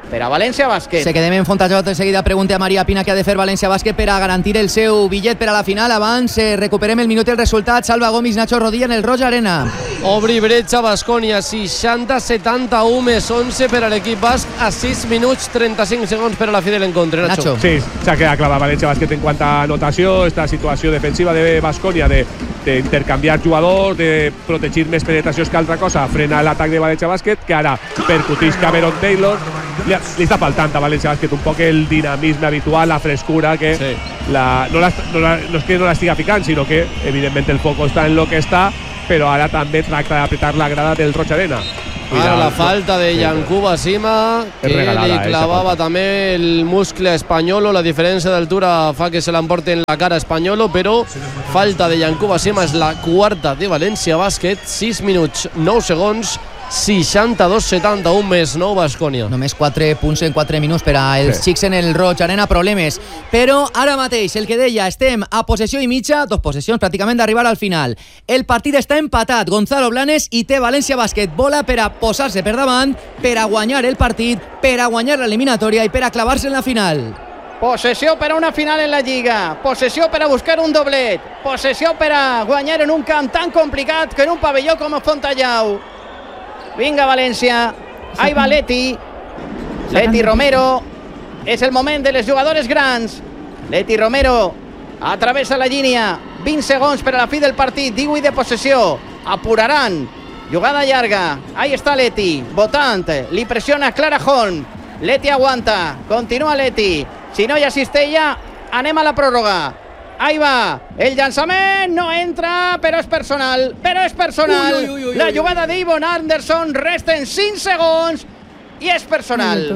per a València Bàsquet. Se quedem en Fontajau, de seguida pregunta a Maria Pina què ha de fer València Bàsquet per a garantir el seu bitllet per a la final. Abans eh, recuperem el minut i el resultat. Salva Gomis, Nacho Rodilla en el Roig Arena. Obri bretxa Baskonia, seixanta setanta-u més onze per a l'equip basc a sis minuts trenta-cinc segons per a la fi de l'encontre. Nacho. Sí, s'ha quedat clara València Bàsquet en quant a anotació, esta situació defensiva de Baskonia de d'intercanviar jugadors, de protegir més penetracions que altra cosa, frena l'atac de València Bàsquet, que ara percuteix Cameron Taylor. Li, li està faltant a València Bàsquet un poc el dinamisme habitual, la frescura, que sí. la, no, la, no, la, no és que no l'estigui ficant, sinó que evidentment el foco està en lo que està, però ara també tracta d'apretar la grada del Roig Arena. Ara la falta de Yankuba Sima, que regalada, li clavava també el muscle a Espanyolo. La diferència d'altura fa que se l'emporti en la cara a Espanyolo, però falta de Yankuba Sima és la quarta de València Bàsquet. sis minuts nou segons, seixanta-dos setanta-u més nou Baskonia. Només quatre punts en quatre minuts per a els sí. xics en el Roig Arena, problemes. Però ara mateix, el que deia, estem a possessió i mitja, dos possessions pràcticament d'arribar al final. El partit està empatat, Gonzalo Blanes, i té València Bàsquet bola per a posar-se per davant, per a guanyar el partit, per a guanyar l'eliminatòria i per a clavar-se en la final. Possessió per a una final en la Lliga, possessió per a buscar un doblet, possessió per a guanyar en un camp tan complicat que en un pavelló com a Fontajau. Vinga, València. Ahí va Leti. Leti Romero. És el moment de les jugadores grans. Leti Romero atravessa la línia. vint segons per a la fi del partit. divuit de possessió. Apuraran. Jugada llarga. Ahí està Leti. Votant. Li pressiona Clara Holm. Leti aguanta. Continua Leti. Si no hi ha cistella, anem a la pròrroga. Ahí va, el llançament no entra, però és personal, però és personal. Ui, ui, ui, ui, la jugada d'Yvonne Anderson, resten cinc segons i és personal.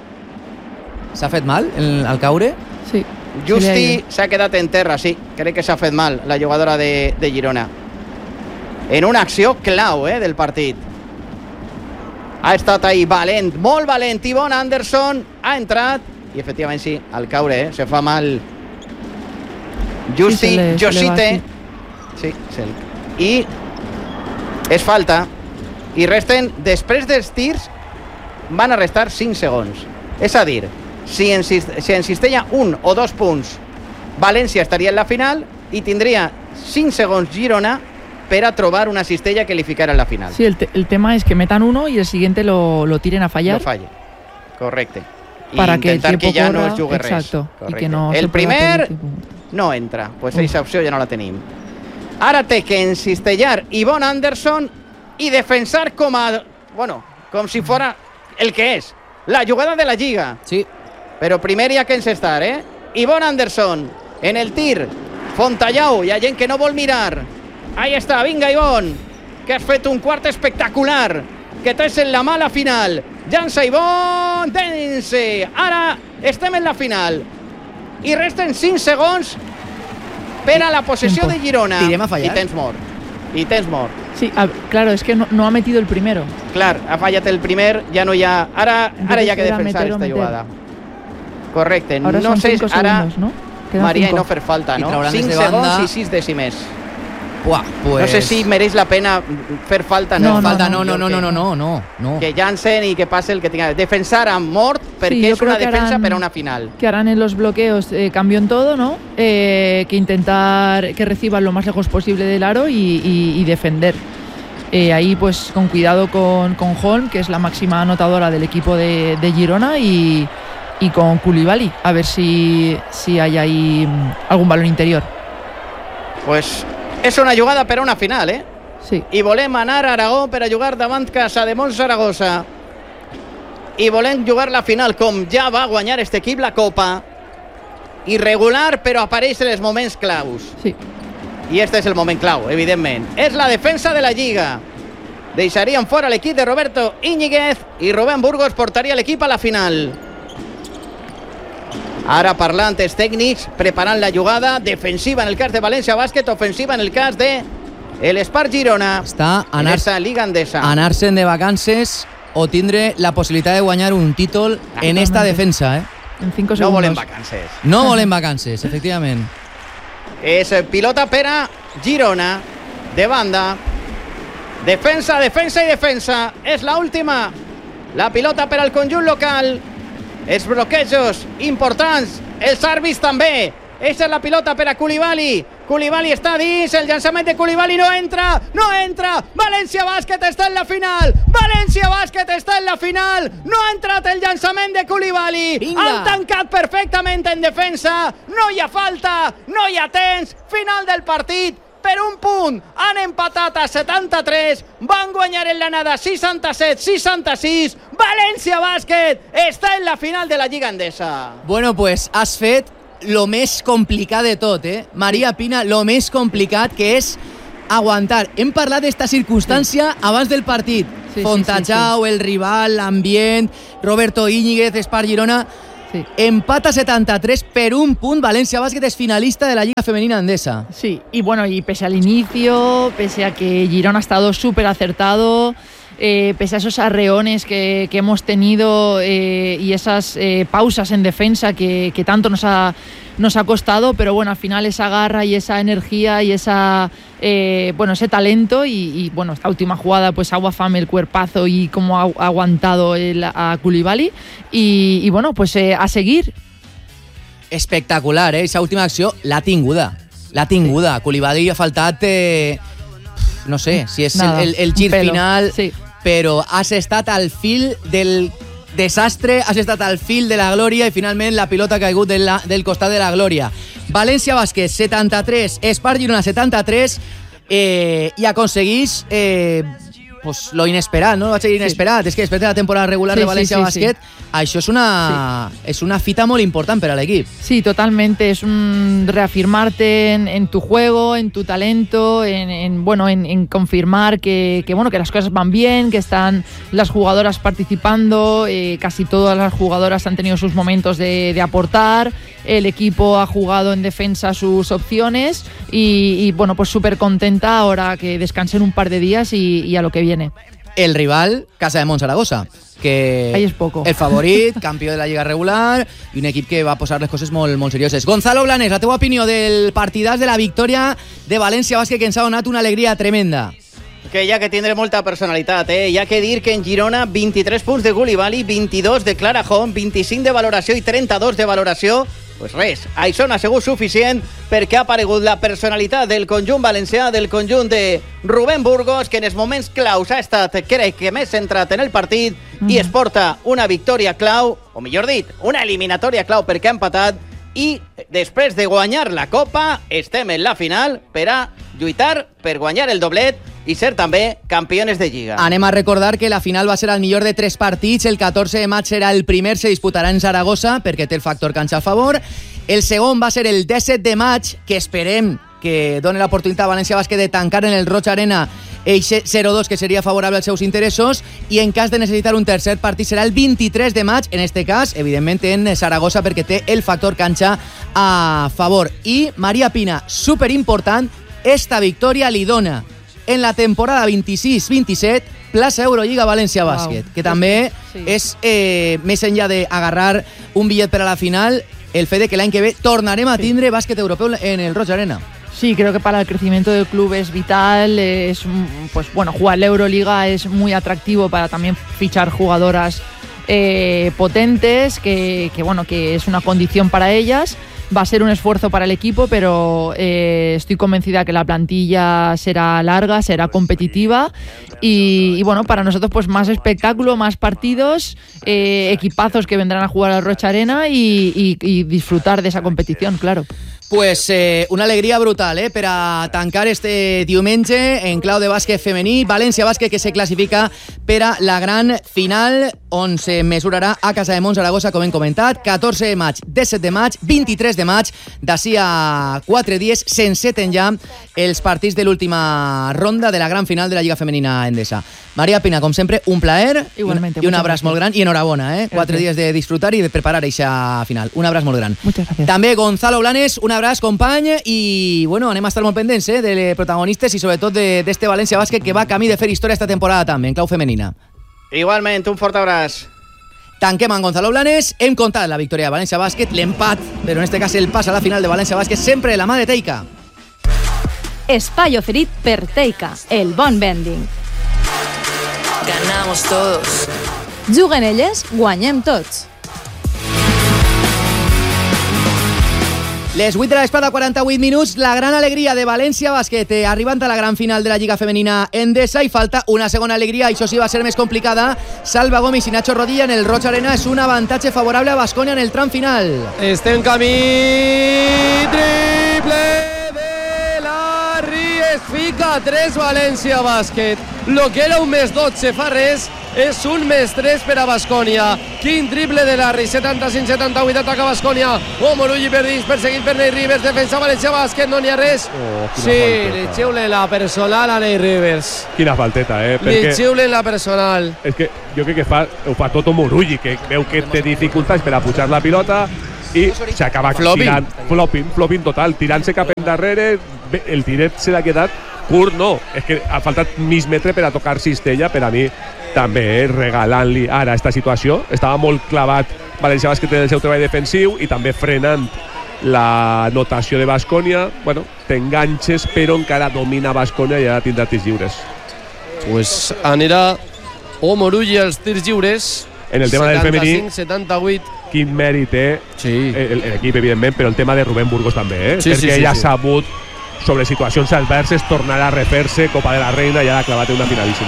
S'ha fet mal el, al caure? Sí. Justi s'ha quedat en terra, sí. Crec que s'ha fet mal la jugadora de, de Girona. En una acció clau eh, del partit. Ha estat ahí valent, molt valent. Yvonne Anderson ha entrat i efectivament sí, al caure eh, se fa mal Justi, sí, Josite sí, sí. I és falta i resten, després dels tirs van a restar cinc segons, és a dir si en, si en cistella un o dos punts València estaria en la final i tindria cinc segons Girona per a trobar una cistella que li ficara en la final. Sí, el, te el tema es que metan uno y el siguiente lo, lo tiren a fallar. Lo falle, correcte. I para intentar que, que ja corra, no es jugui res. Exacto, y que no el se primer no entra, pues aquesta opció ja no la tenim. Ara té que encistellar Yvonne Anderson i defensar com a, bueno, com si fora el que és, la jugada de la Lliga. Sí. Però primer hi ha que encestar, eh? Yvonne Anderson en el tir. Fontajau, hi ha gent que no vol mirar. Ahí està, vinga Yvonne, que has fet un quart espectacular, que tens en la mala final. Llança Yvonne, dense. Ara estem en la final. I resten cinc segons per a la possessió de Girona. Tirem a fallar. I tens mort. I tens mort. Sí, a, claro, es que no, no ha metido el primero. Clar, ha fallat el primer, ja no hi ha... Ara, ara hi ha que defensar esta jugada. Correcte. Ahora no sé, segundos, ara... ¿no? Maria, i no fer falta, no? cinc segons i sis dècimes. Buah, pues... No sé si mereix la pena fer falta. No, no, falta, no, no, no, no, no, no, no, no. Que llancen i que passe el que tinga. Defensar amb mort perquè sí, és una defensa harán, per a una final. Que harán en los bloqueos eh, cambio en todo, ¿no? Eh, que intentar que reciban lo más lejos posible del aro y, y, y defender. Eh, ahí pues con cuidado con, con Holm, que es la máxima anotadora del equipo de, de Girona, y, y con Koulibaly, a ver si, si hay ahí algún balón interior. Pues... és una jugada per a una final, eh? Sí. I volem anar a Aragó per a jugar davant Casa de Mont Saragossa. I volem jugar la final com ja va guanyar este equip la Copa. Irregular, però apareix en els moments claus. Sí. I este és el moment clau, evidentment. És la defensa de la Lliga. Deixarien fora l'equip de Roberto Íñiguez i Rubén Burgos portaria l'equip a la final. Ara parlant els tècnics, preparant la jugada defensiva en el cas de València Bàsquet, ofensiva en el cas de l'Espart Girona. Està en aquesta Liga Endesa. Anar-se'n de vacances o tindre la possibilitat de guanyar un títol en esta defensa, eh? En cinco segundos. No volem vacances. No volem vacances, efectivament. És pilota per a Girona, de banda. Defensa, defensa i defensa. És l'última. La pilota per al conjunt local. els bloquejos importants, els àrbits també. Esta és la pilota per a Koulibaly. Koulibaly està dins, el llançament de Koulibaly no entra, no entra. València Bàsquet està en la final. València Bàsquet està en la final. No ha entrat el llançament de Koulibaly. Vinga. Han tancat perfectament en defensa. No hi ha falta, no hi ha temps. Final del partit. Per un punt, han empatat a setanta-tres, van guanyar en l'anada seixanta-set seixanta-sis, València Bàsquet està en la final de la Lliga Endesa. Bueno, pues has fet lo més complicat de tot, eh? Maria Pina, lo més complicat que és aguantar. Hem parlat d'esta circumstància sí. abans del partit. Sí, Fontajau, sí, sí, sí. el rival, l'ambient, Roberto Íñiguez, Espar Girona... Sí. Empata setanta-tres per un punt. València Bàsquet es finalista de la Liga Femenina Endesa. Sí, y bueno, y pese al inicio, pese a que Girona ha estado súper acertado, eh, pese a esos arreones que, que hemos tenido eh, y esas eh, pausas en defensa que, que tanto nos ha, nos ha costado, pero bueno, al final esa garra y esa energía y esa eh, bueno, ese talento y, y bueno, esta última jugada, pues Agua Fame, el cuerpazo y cómo ha, ha aguantado el, a Koulibaly y, y bueno, pues eh, a seguir. Espectacular, eh? Esa última acció l'ha tinguda. L'ha tinguda. Koulibaly ha faltat... Eh, no sé si és Nada, el, el, el gir final, sí. però has estat al fil del desastre, has estat al fil de la glòria i finalment la pilota ha caigut de la, del costat de la glòria. València Bàsquet setanta-tres, Espar Girona setanta-tres eh, i aconseguís eh, pues, lo inesperat, no? Vaig dir inesperat, sí. És que després de la temporada regular sí, de València sí, sí, Bàsquet, sí. això és una, sí. és una fita molt important per a l'equip. Sí, totalmente, es un reafirmarte en, en tu juego, en tu talento, en, en bueno, en, en confirmar que, que bueno, que las cosas van bien, que están las jugadoras participando, eh, casi todas las jugadoras han tenido sus momentos de, de aportar, el equipo ha jugado en defensa sus opciones y, y bueno, pues súper contenta ahora que descansen un par de días y, y a lo que viene. El rival, Casa de Montsaragossa, que ahí es poco. El favorit, campió de la Lliga regular i un equip que va posar les coses molt, molt serioses. Gonzalo Blanes, la teva opinió del partidàs de la victòria de València Bàsquet que ens ha donat una alegria tremenda. Que hi ha que tindre molta personalitat, eh? Hi ha que dir que en Girona vint-i-tres punts de Koulibaly, vint-i-dos de Clara Hom, vint-i-cinc de valoració i trenta-dos de valoració. Pues res, això no ha sigut suficient perquè ha aparegut la personalitat del conjunt valencià, del conjunt de Rubén Burgos, que en els moments claus ha estat, crec que més centrat en el partit mm. i es porta una victòria clau, o millor dit, una eliminatòria clau perquè ha empatat i després de guanyar la Copa estem en la final per a lluitar per guanyar el doblet i ser també campiones de Lliga. Anem a recordar que la final va ser el millor de tres partits. El catorze de maig serà el primer, se disputarà en Saragossa perquè té el factor canxa a favor. El segon va ser el disset de maig, que esperem que doni l'oportunitat a València Bàsquet de tancar en el Roig Arena eixe zero dos que seria favorable als seus interessos, i en cas de necessitar un tercer partit serà el vint-i-tres de maig, en este cas, evidentment en Saragossa, perquè té el factor canxa a favor. I Maria Pina, superimportant, esta victòria li dona en la temporada vint-i-sis vint-i-set plaça Eurolliga València Bàsquet, wow. que també sí. és, eh, més enllà d'agarrar un bitllet per a la final, el fet de que l'any que ve tornarem a tindre sí. bàsquet europeu en el Roig Arena. Sí, creo que para el crecimiento del club es vital, es, pues bueno, jugar la Euroliga es muy atractivo para también fichar jugadoras eh, potentes, que, que bueno, que es una condición para ellas. Va a ser un esfuerzo para el equipo, pero eh, estoy convencida que la plantilla será larga, será competitiva y, y bueno, para nosotros pues más espectáculo, más partidos, eh, equipazos que vendrán a jugar al Roig Arena y, y, y disfrutar de esa competición, claro. Pues eh, una alegria brutal eh, per a tancar este diumenge en clau de bàsquet femení. València Bàsquet que se classifica per a la gran final on se mesurarà a Casa de Montsaragossa, com hem comentat, catorze de maig, disset de maig, vint-i-tres de maig, d'ací a quatre dies s'enceten ja els partits de l'última ronda de la gran final de la Lliga Femenina Endesa. Maria Pina, com sempre, un plaer Igualmente, i un abraç molt gran i enhorabona, eh? Quatre dies de disfrutar i de preparar aquesta final. Un abraç molt gran. Muchas gracias. També Gonzalo Blanes, un abraç, company, i bueno, anem a estar molt pendents eh, de protagonistes i sobretot d'este València Bàsquet que va camí de fer història esta temporada també, en clau femenina. Igualment, un fort abraç. Tanquem amb Gonzalo Blanes, hem contat la victòria de València Bàsquet, l'empat, però en este cas el pas a la final de València Bàsquet, sempre de la mà de Teica. Espai oferit per Teica, el bon vending. Ganamos todos. Juguen elles, guanyem tots. Les vuit de l'espada, quaranta-vuit minuts. La gran alegria de València Bàsquet eh, arribant a la gran final de la Lliga Femenina Endesa, i falta una segona alegria, això sí va ser més complicada. Salva Gomis i Nacho Rodilla en el Roig Arena, és un avantatge favorable a Baskonia en el tram final. Estem camí, triple de Larry, es fica tres València Bàsquet. Lo que era un més dotze fa res, és un més tres per a Baskonia. Quin triple de Larry, setanta-cinc setanta-vuit, ataca Baskonia. Omorulli per dins, perseguit per Ney Rivers, defensa València Bàsquet, no n'hi ha res. Oh, sí, li xiule la personal a Ney Rivers. Quina falteta, eh? Li xiule la personal. És que jo crec que fa, ho fa tot Omorulli, que veu que té dificultats per a pujar la pilota i s'acaba tirant, flopping, flopping total, tirant-se cap endarrere. El tiret se l'ha quedat curt, no, és que ha faltat mig metre per a tocar cistella. Per a mi també regalant-li ara esta situació. Estava molt clavat València Bàsquet en el seu treball defensiu i també frenant la notació de Baskonia. Bueno, t'enganxes, però encara domina Baskonia i ara tindrà tirs lliures. Pues anirà Omorulli als tirs lliures. En el tema del femení, setanta-cinc setanta-vuit. Quin mèrit té sí. l'equip, evidentment, però el tema de Rubén Burgos també, eh? Sí, perquè sí, sí, ell ha sí. sabut, sobre situacions adverses, tornar a refer-se, Copa de la Reina, i ha clavat una finalíssima.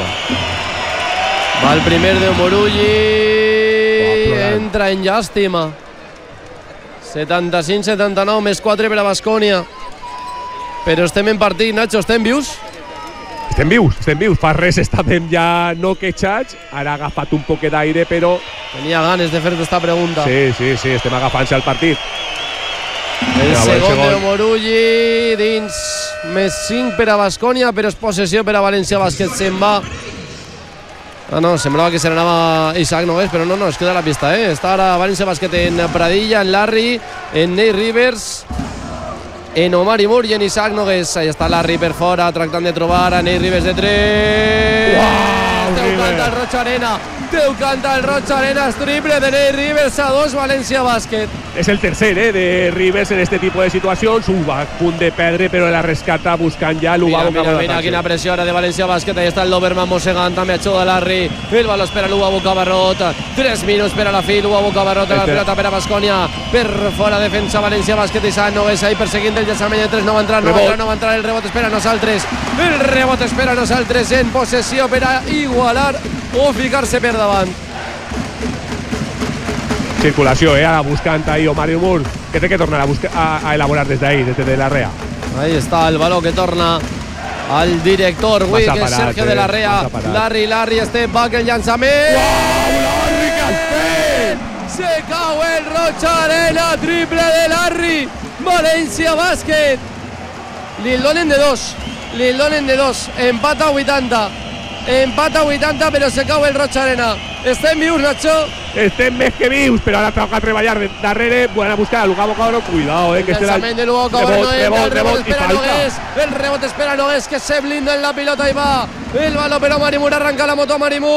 Va el primer de Omorulli, entra en llàstima. setanta-cinc setanta-nou, més quatre per a Baskonia. Però estem en partit, Nacho, estem vius? Estem vius, estem vius. Fa res estàvem ja no queixats, ara ha agafat un poquet d'aire, però... Tenia ganes de fer-te esta pregunta. Sí, sí, sí, estem agafant-se al partit. El ja, segon, segon de Omorulli, dins, més cinc per a Baskonia, però és possessió per a València Bàsquet, se'n va. Ah, no, semblava que se n'anava Isaac Nogués, però no, no, es queda a la pista, eh? Està ara València Bàsquet en Pradilla, en Larry, en Ney Rivers, en Omari Moore i en Isaac Nogués. Ahí està Larry per fora, tractant de trobar a Ney Rivers de tres. Wow, Teu canta el Roig Arena, Teu canta el Roig Arena, triple de Ney Rivers a dos, València Bàsquet. És el tercer, eh, de Rivers en este tipus de situacions. Ho va a punt de perdre, però la rescata buscant ja l'Uba. Mira, mira, mira, quina pressió ara de València Bàsquet. Ahí està el Doberman mossegant, també ajuda Larry. El baló espera l'Uba Bocabarrot. Tres minuts per a la fi, l'Uba Bocabarrot, la pilota per a Baskonia. Per fora, defensa València Bàsquet. Isaac Nogués ahí perseguint el llançament de tres. No va entrar, no va entrar, no va entrar. El rebot espera a nosaltres. El rebot espera a nosaltres en possessió per a igualar o ficar-se per davant. Circulació, eh, ara buscant ahí Omari Moore, que té que tornar a, buscar, a, a elaborar des d'ahí, des de la Rea. Ahí està el baló que torna al director, avui, que és Sergio eh, de la Rea. Larry, Larry, step back, el llançament. Uau, Larry, què has fet? Se cau el Roig Arena, triple de Larry. València Bàsquet. Li donen de dos, li donen de dos. Empata vuitanta. Empata vuitanta, però se cau el Roig Arena. Estem vius, Nacho? Estem més que vius, però ara toca treballar darrere. Van a buscar a Luka Bocabarrot. Cuidado, eh, que el llançament de Luka Bocabarrot no entra. El rebot espera Nogués. El rebot espera Nogués, que se blinda en la pilota i va. El baló per a Omari Moore, arranca la moto a Omari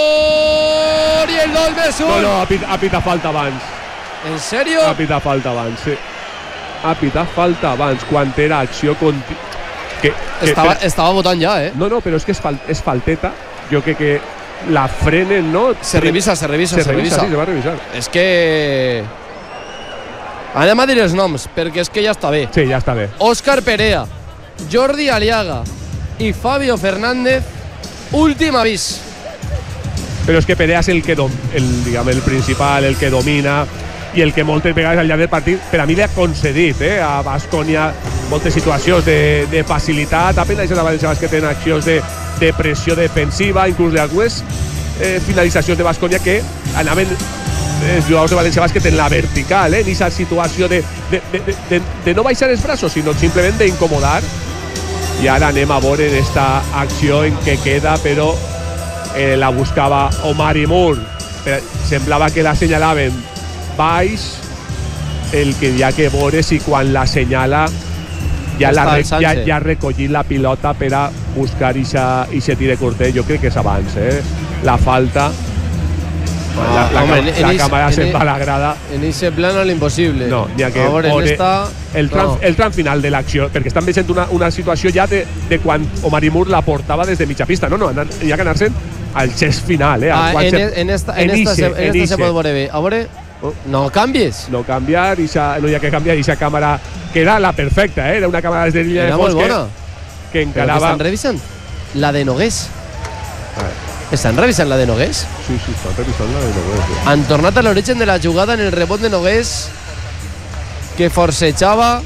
Moore. I el dos més un. No, no, ha pitat, ha pitat falta abans. En sèrio? Ha pitat falta abans, sí. Ha pitat falta abans, quan era acció continua. Que, que, estava, però, estava votant ja, eh? No, no, però és que és, fal, és falteta. Jo crec que la frenen, no? Se revisa, se revisa, se, se revisa. revisa. Sí, se va revisar. És que... Anem a dir els noms, perquè és que ja està bé. Sí, ja està bé. Òscar Perea, Jordi Aliaga i Fabio Fernández, últim avís. Però és que Perea és el que dom, el, diguem, el principal, el que domina i el que moltes vegades al llarg del partit per a mi li ha concedit eh, a Baskonia moltes situacions de, de facilitat. Apenas la València Bàsquet en accions de, de pressió defensiva, inclús d'algunes eh, finalitzacions de Baskonia que anaven els jugadors de València Bàsquet en la vertical, eh, en aquesta situació de, de, de, de, de no baixar els braços, sinó simplement d'incomodar. I ara anem a veure en esta acció en què queda, però eh, la buscava Omari Moore. Però semblava que la senyalaven baix, el que hi ha que veure si quan la senyala ja, la, ja, ja ha recollit la pilota per a buscar ixe tir curtet. Jo crec que és abans, eh? La falta. Ah, la, la, home, la, la càmera se'n va a la grada. En ese plano l'impossible. No, n'hi ha que veure esta... el, tram, no. el tram final de l'acció, perquè estan veient una, una situació ja de, de quan Omari Moore la portava des de mitja pista. No, no, hi ha que anar-se'n al gest final, eh? Ah, en, se, en esta, en esta, se, en esta se pot veure bé. A veure... No canvies. No canviar, ixa, no hi ha que canviar, i aquesta càmera que era la perfecta, eh? Era una càmera des de línia de fons que, que encarava... Però que estan revisant la de Nogués. Estan revisant la de Nogués? Sí, sí, estan revisant la de Nogués. Eh? Han tornat a l'origen de la jugada en el rebot de Nogués, que forcejava.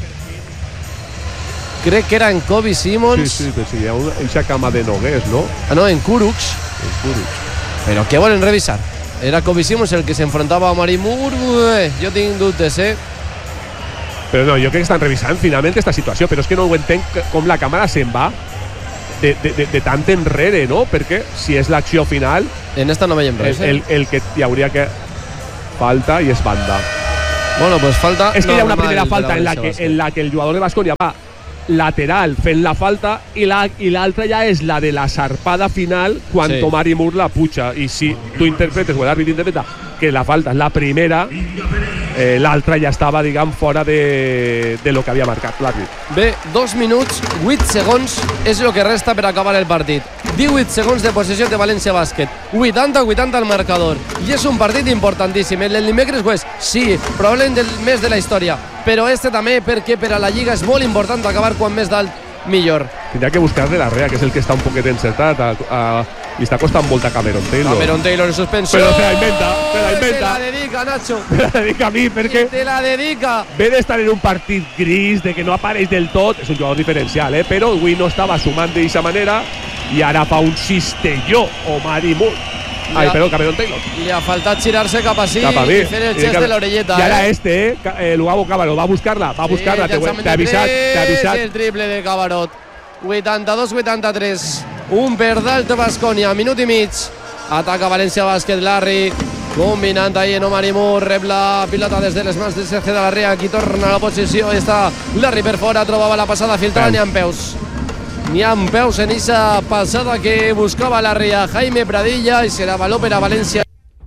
Crec que era en Kobe Simons. Sí, sí, però sí, hi ha una, eixa cama de Nogués, no? Ah, no, en Kurucs. En Kurucs. Però què volen revisar? Era Kobe Simons el que s'enfrontava a Mari Moore. Ué, jo tinc dubtes, eh? Però no, jo crec que estan revisant finalment aquesta situació, però és que no ho entenc com la càmera se'n va de, de, de, de tant enrere, no? Perquè si és l'acció final... En esta no veiem res, el, el, el que hi hauria que... Falta i és banda. Bueno, pues falta... És que hi ha una primera falta en la que, en la que el jugador de Baskonia va lateral fent la falta i l'altra la, ja és la de la zarpada final quan sí. Mari Moore la puja, i si tu interpretes o l'àrbit interpreta que la falta és la primera, eh, l'altra ja estava, diguem, fora de, de lo que havia marcat l'àrbit. Bé, dos minuts, vuit segons és el que resta per acabar el partit. divuit segons de possessió de València Bàsquet, vuitanta vuitanta al marcador, i és un partit importantíssim. El dimecres ho és, sí, probablement del més de la història, però este també, perquè per a la Lliga és molt important acabar quan més dalt millor. Tindrà que buscar de la Rea, que és el que està un poquet encertat. A, a, li està costant molt a Cameron Taylor. Cameron Taylor en suspensió. Però se la inventa, se la inventa. Te la dedica, Nacho. Me la dedica a mi, perquè... Te la dedica. Ve d'estar en un partit gris, de que no apareix del tot, és un jugador diferencial, eh? Però avui no estava sumant d'aquesta manera i ara fa un cistelló o Mari Moore. Ai, perdó, Cameron Taylor. Li ha faltat girar-se cap així cap a i fer el gest de l'orelleta. I ara eh? este, eh, Lugabo Cabarot, va a buscar-la, va a buscar-la, sí, t'he avisat, t'he avisat. El triple de Cabarot. vuitanta-dos vuitanta-tres. Un per dalt de Baskonia, minut i mig. Ataca València Bàsquet, Larry. Combinant ahí en Mari Moore, rep la pilota des de les mans de Sergio de la Rea, qui torna a la posició. Està Larry per fora, trobava la passada filtrada, n'hi ha en peus. N'hi ha en peus en aquesta passada que buscava la Rea. Jaime Pradilla, i serà valor per a València.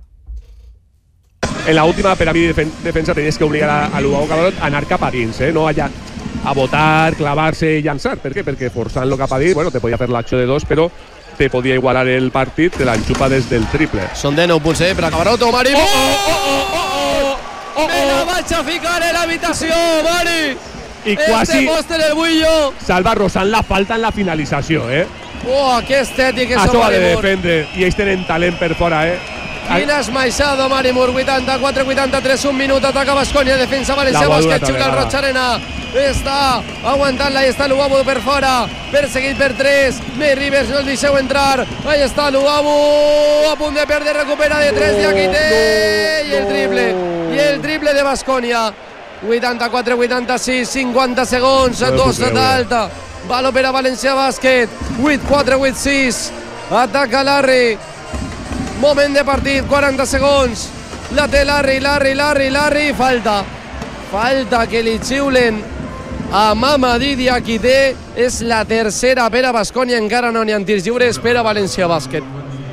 En la última, per a mi, defen defensa, tenies que obligar a, a Lugabo Cabarot a anar cap a dins, eh? No allà a botar, clavar-se i llançar. Per què? Perquè forçant-lo cap a dins, bueno, te podia fer l'acció de dos, però te podia igualar el partit, te l'enxupa des del triple. Són de nou punts, eh, per a Cabarot, o Mari. Oh, oh, oh, oh, oh, oh, me la vaig a ficar en l'habitació, Mari. I quasi este el bullo. salva rozant la falta en la finalització, eh? Oh, que estètic és Això Mari ha de Moore. defendre, i ells tenen talent per fora, eh? Quina esmaixada, Mari Moore, vuitanta-quatre vuitanta-tres, un minut, ataca Baskonia, defensa València Bàsquet, xiula el Rotxarena, està aguantant-la, i està Lugabo per fora, perseguit per tres, Ney Rivers, no el deixeu entrar, ahí està Lugabo, a punt de perdre, recupera de tres, i aquí té, i el triple, i el triple de Baskonia, vuitanta-quatre vuitanta-sis, cinquanta segons, dos d'alta, valor per a València Bàsquet, vuit quatre vuit sis, ataca Larry, moment de partit, quaranta segons, la té Larry, Larry, Larry, Larry, falta, falta que li xiulen a Mamadi Diakité, és la tercera per a Baskonia, encara no n'hi ha tirs lliures per a València Bàsquet.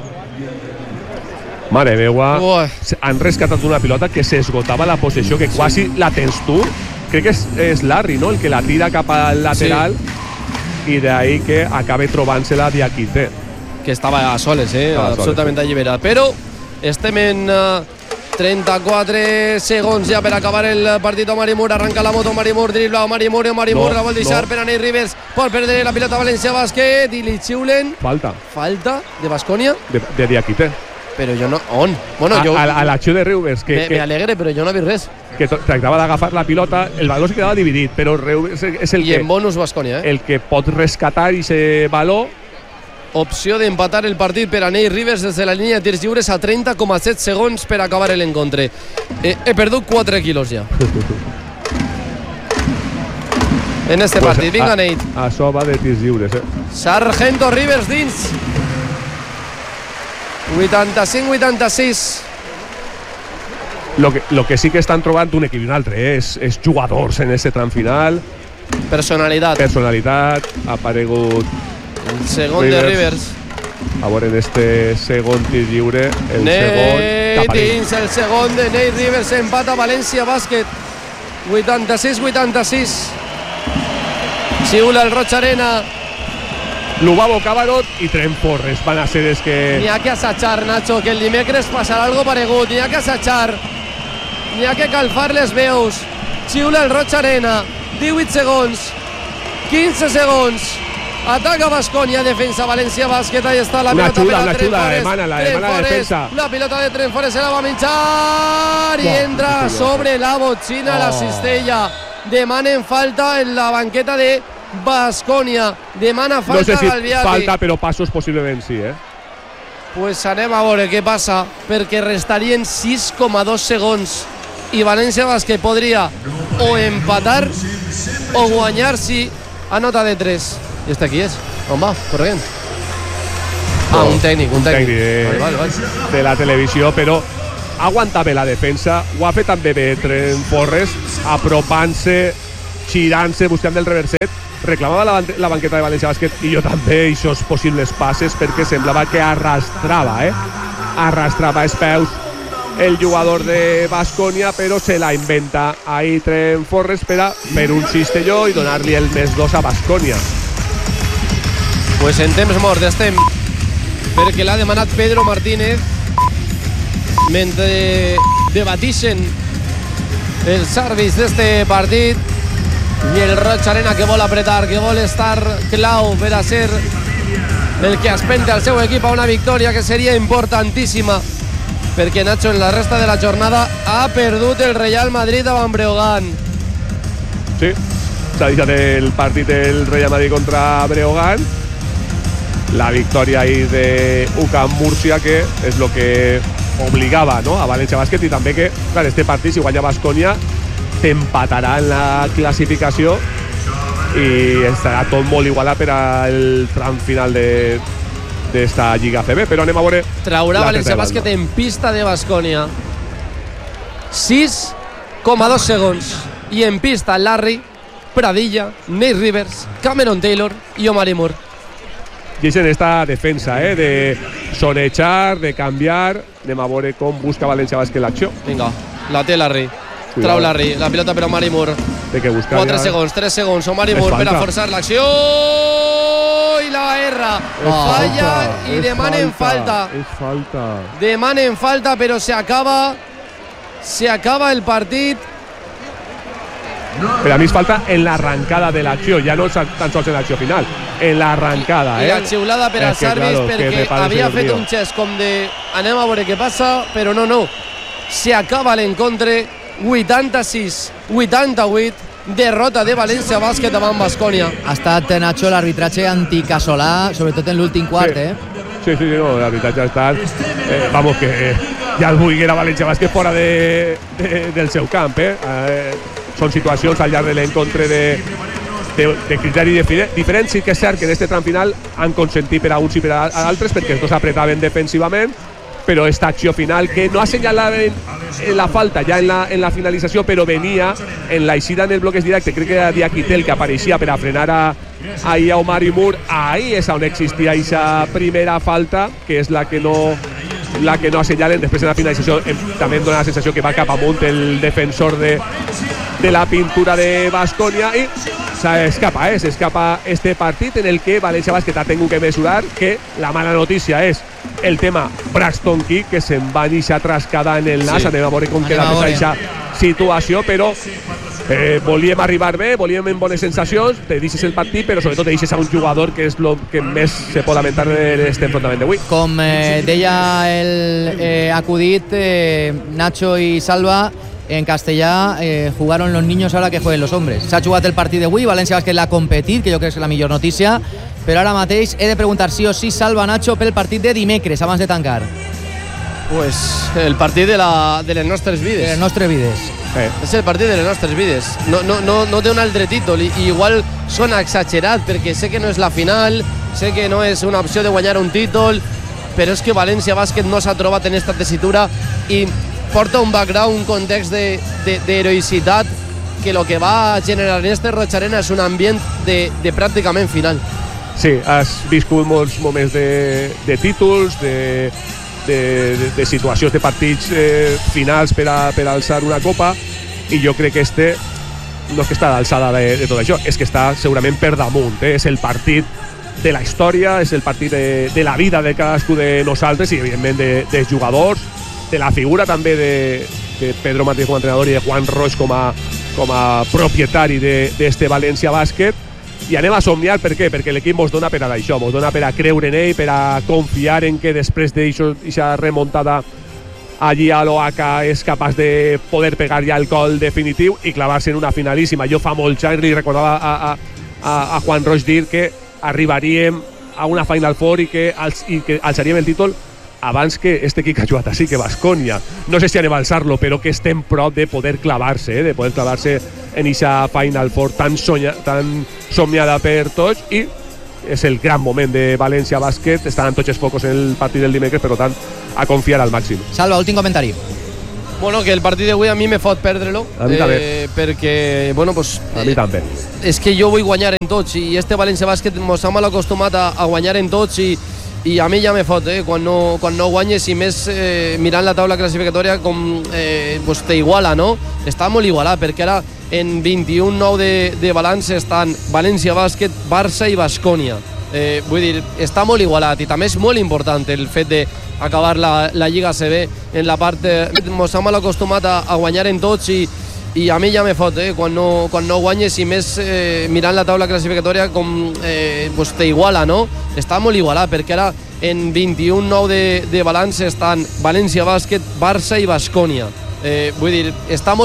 Mare meua, Uah. han rescatat una pilota que s'esgotava la possessió, que quasi la tens tu. Crec que és, és Larry, no?, el que la tira cap al lateral, sí. I d'ahí que acabe trobant-se-la Diakité. Que estava a soles, eh? Estava absolutament soles, sí. alliberat. Però estem en uh, trenta-quatre segons ja per acabar el partit. Mari Moore arranca la moto, Mari Moore dribla, Mari Moore, Mari Moore no, la vol deixar no. per a Ney Rivers, pot perdre la pilota València Bàsquet i li xiulen falta falta de Baskonia de, de Diakité. Però jo no... On? Bueno, a, jo... a, a l'acció de Reuvers que, me, que, me alegre, però jo no he vist res. Que tractava d'agafar la pilota, el valor se quedava dividit, però Reuvers és el I que, en bonus Baskonia, eh? el que pot rescatar aquest valor. Opció d'empatar el partit per a Ney Rivers des de la línia de tirs lliures a trenta coma set segons per acabar l'encontre. He, he perdut quatre quilos ja. En este Pues partit. Vinga, Nate. Això va de tirs lliures, eh? Sargento Rivers dins. vuitanta-cinc vuitanta-sis. Lo que, lo que sí que estan trobant un equip i un altre, eh? és, és jugadors en aquest tram final. Personalitat. Personalitat. Ha aparegut el segon Rivers. de Rivers. A veure, en este segon tir lliure, el Nate segon cap a dins. El segon de Nate Rivers, empata València Bàsquet. vuitanta-sis vuitanta-sis. Xiula el Rotxarena. Lugabo Cabarot i Trent Forrest van a ser els que... N'hi ha que assajar, Nacho, que el dimecres passarà algo paregut. N'hi ha que assajar. N'hi ha que calfar les veus. xiula el Roig Arena. divuit segons, quinze segons. Ataca Baskonia, defensa València Bàsquet. Ahí está la una pelota. Chula, para una Trent chula, Forrest. la demana, la Trent demana la Forrest. defensa. La pilota de Trent Forrest se la va a menjar y Buah, entra sobre la botxina Oh. la cistella. Demanen falta en la banqueta de Baskonia. Demana falta no sé si Galbiati. falta, però passos possiblement sí, eh? Pues anem a veure què passa, perquè restarien sis coma dos segons i València Bàsquet podria o empatar o guanyar si anota de tres. I este qui és? On va? Corrent. Ah, un tècnic, un tècnic. de, Vale, vale, vale. de la televisió, però aguanta bé la defensa, ho ha fet també bé Trent Forrest, apropant-se, girant-se, buscant el reverset. Reclamava la, ban- la banqueta de València Bàsquet i jo també aquests possibles passes perquè semblava que arrastrava, eh? Arrastrava els peus el jugador de Baskonia, però se la inventa ahí Trent Forrest per, a, per un cistelló i donar-li el més dos a Baskonia. Pues en temps mort estem, perquè l'ha demanat Pedro Martínez mentre debatixen els àrbits d'este partit i el Roig Arena que vol apretar, que vol estar clau per a ser el que espenta al seu equip a una victòria que seria importantíssima, perquè Nacho en la resta de la jornada ha perdut el Real Madrid davant Breogán. Sí, s'ha deixat el partit del Real Madrid contra Breogán. La victòria ahí de U C A M Múrcia, que és lo que obligava, no?, a València Bàsquet, i també que, clar, este partit, si guanya Baskonia, t'empatarà en la classificació i estarà tot molt igualat per al tram final de d'esta Lliga A C B, però anem a veure... Traurà la València tercera Bàsquet banda. en pista de Baskonia. sis coma dos segons. I en pista Larry, Pradilla, Nate Rivers, Cameron Taylor i Omari Moore. I és en esta defensa, eh, de sonejar, de canviar. Anem a veure com busca València Bàsquet l'acció. Vinga, la té Larry. Cuidado. Trau Larry, la pilota per Omari Moore. De que busca quatre ja- segons, tres segons, Omari És Moore per a falta. forçar l'acció i la erra. Oh. Falla i És demanen falta. És falta. Demanen falta, però se acaba se acaba el partit. Per a mi és falta en l'arrencada de l'acció, ja no tan sols en l'acció final, en l'arrencada, I eh? la xiulada per És als que, àrbits, claro, que perquè me parece havia un fet lío. un gest com de anem a veure què passa, però no, no. Se acaba l'encontre, vuitanta-sis vuitanta-vuit, derrota de València Bàsquet davant Baskonia. Ha estat, Nacho, l'arbitratge anticasolà, sobretot en l'últim quart, Sí. eh? Sí, sí, no, la veritat ja està. Eh, vamos, que eh, ja el volguera València Bàsquet fora de, de, del seu camp, eh? eh? Són situacions al llarg de l'encontre de, de, de criteri diferent, diferents. Sí que és cert que en aquest tram final han consentit per a uns i per a altres perquè els dos apretaven defensivament, però esta acció final que no assenyalaven en la falta ja en la, en la finalització, però venia en la eixida en el bloqueig directe, crec que era Diaquitel que apareixia per a frenar a, ahí a Omari Moore. Ahí és on existia aquesta primera falta, que és la que no la que no assenyalen. Després en la finalització em, també em dona la sensació que va cap amunt el defensor de, de la pintura de Baskonia i s'escapa, eh? s'escapa este partit en el que València Bàsquet ha tingut que mesurar, que la mala notícia és el tema Braxton Kick, que se'n va néixer trascada en el nas. Sí. Anem a veure com Anem queda a tota veure. aquesta situació, però eh, volíem arribar bé, volíem en bones sensacions, te deixes el partit, però sobretot te deixes a un jugador que és el que més se pot lamentar d'aquest enfrontament d'avui. Com eh, deia el eh, acudit eh, Nacho y Salva, en castellà, eh, jugaron los niños ahora que jueguen los hombres. S'ha jugat el partit d'avui, València Bàsquet l'ha competit, que jo crec que és la millor notícia, però ara mateix he de preguntar sí o sí, Salva, Nacho, pel partit de dimecres, abans de tancar, Pues el partit de, la, de les nostres de vides. les nostres vides. Eh. És el partit de les nostres vides. No, no, no, no té un altre títol i, i igual sona exagerat perquè sé que no és la final, sé que no és una opció de guanyar un títol, però és que València Bàsquet no s'ha trobat en esta tessitura i porta un background, un context d'heroïcitat de, de, que el que va generar en este Roig Arena és un ambient de, de pràcticament final. Sí, has viscut molts moments de, de títols, de, de, de, de situacions de partits eh, finals per, a, per a alçar una copa, i jo crec que este no és que està a l'alçada de, de tot això, és que està segurament per damunt, eh? És el partit de la història, és el partit de, de la vida de cadascú de nosaltres i evidentment de, dels jugadors, de la figura també de, de Pedro Martínez com a entrenador i de Juan Roig com a, com a propietari d'este València Bàsquet, i anem a somniar. Per què? Perquè l'equip mos dona per a això, mos dona per a creure en ell, per a confiar en que després d'aquesta remuntada allí a l'Oaca és capaç de poder pegar ja el gol definitiu i clavar-se en una finalíssima. Jo fa molts anys li recordava a, a, a Juan Roig dir que arribaríem a una Final Four i que, als, i que alçaríem el títol abans que este equip que ha jugat així, que Baskonia. No sé si anem a alçar-lo, però que estem prop de poder clavar-se, eh? de poder clavar-se en aquesta Final Four tan, soña, tan somniada per tots, i és el gran moment de València Bàsquet. Estaran tots els focus en el partit del dimecres, per tant, a confiar al màxim. Salva, últim comentari. Bueno, que el partit d'avui a mi me fot perdre-lo. A mi també. Eh, perquè, bueno, pues... A mi també. És que jo vull guanyar en tots, i este València Bàsquet mos ha mal acostumat a, a guanyar en tots, i, i a mi ja me fot, eh? Quan no, quan no guanyes, i més eh, mirant la taula classificatòria, com eh, pues t'iguala, no? Està molt igualat, perquè ara en vint-i-un nou de, de balanç estan València Bàsquet, Barça i Baskonia. Eh, vull dir, està molt igualat, i també és molt important el fet d'acabar la, la Lliga A C B en la part... Eh, mos ha mal acostumat a, a guanyar en tots, i, i a mi ja me fot, eh? Quan no, quan no guanyes, i més eh, mirant la taula classificatòria, com eh, pues t'iguala, no? Està molt igualat, perquè ara en vint-i-un nou de, de balanç estan València Bàsquet, Barça i Baskonia. Eh, vull dir, està molt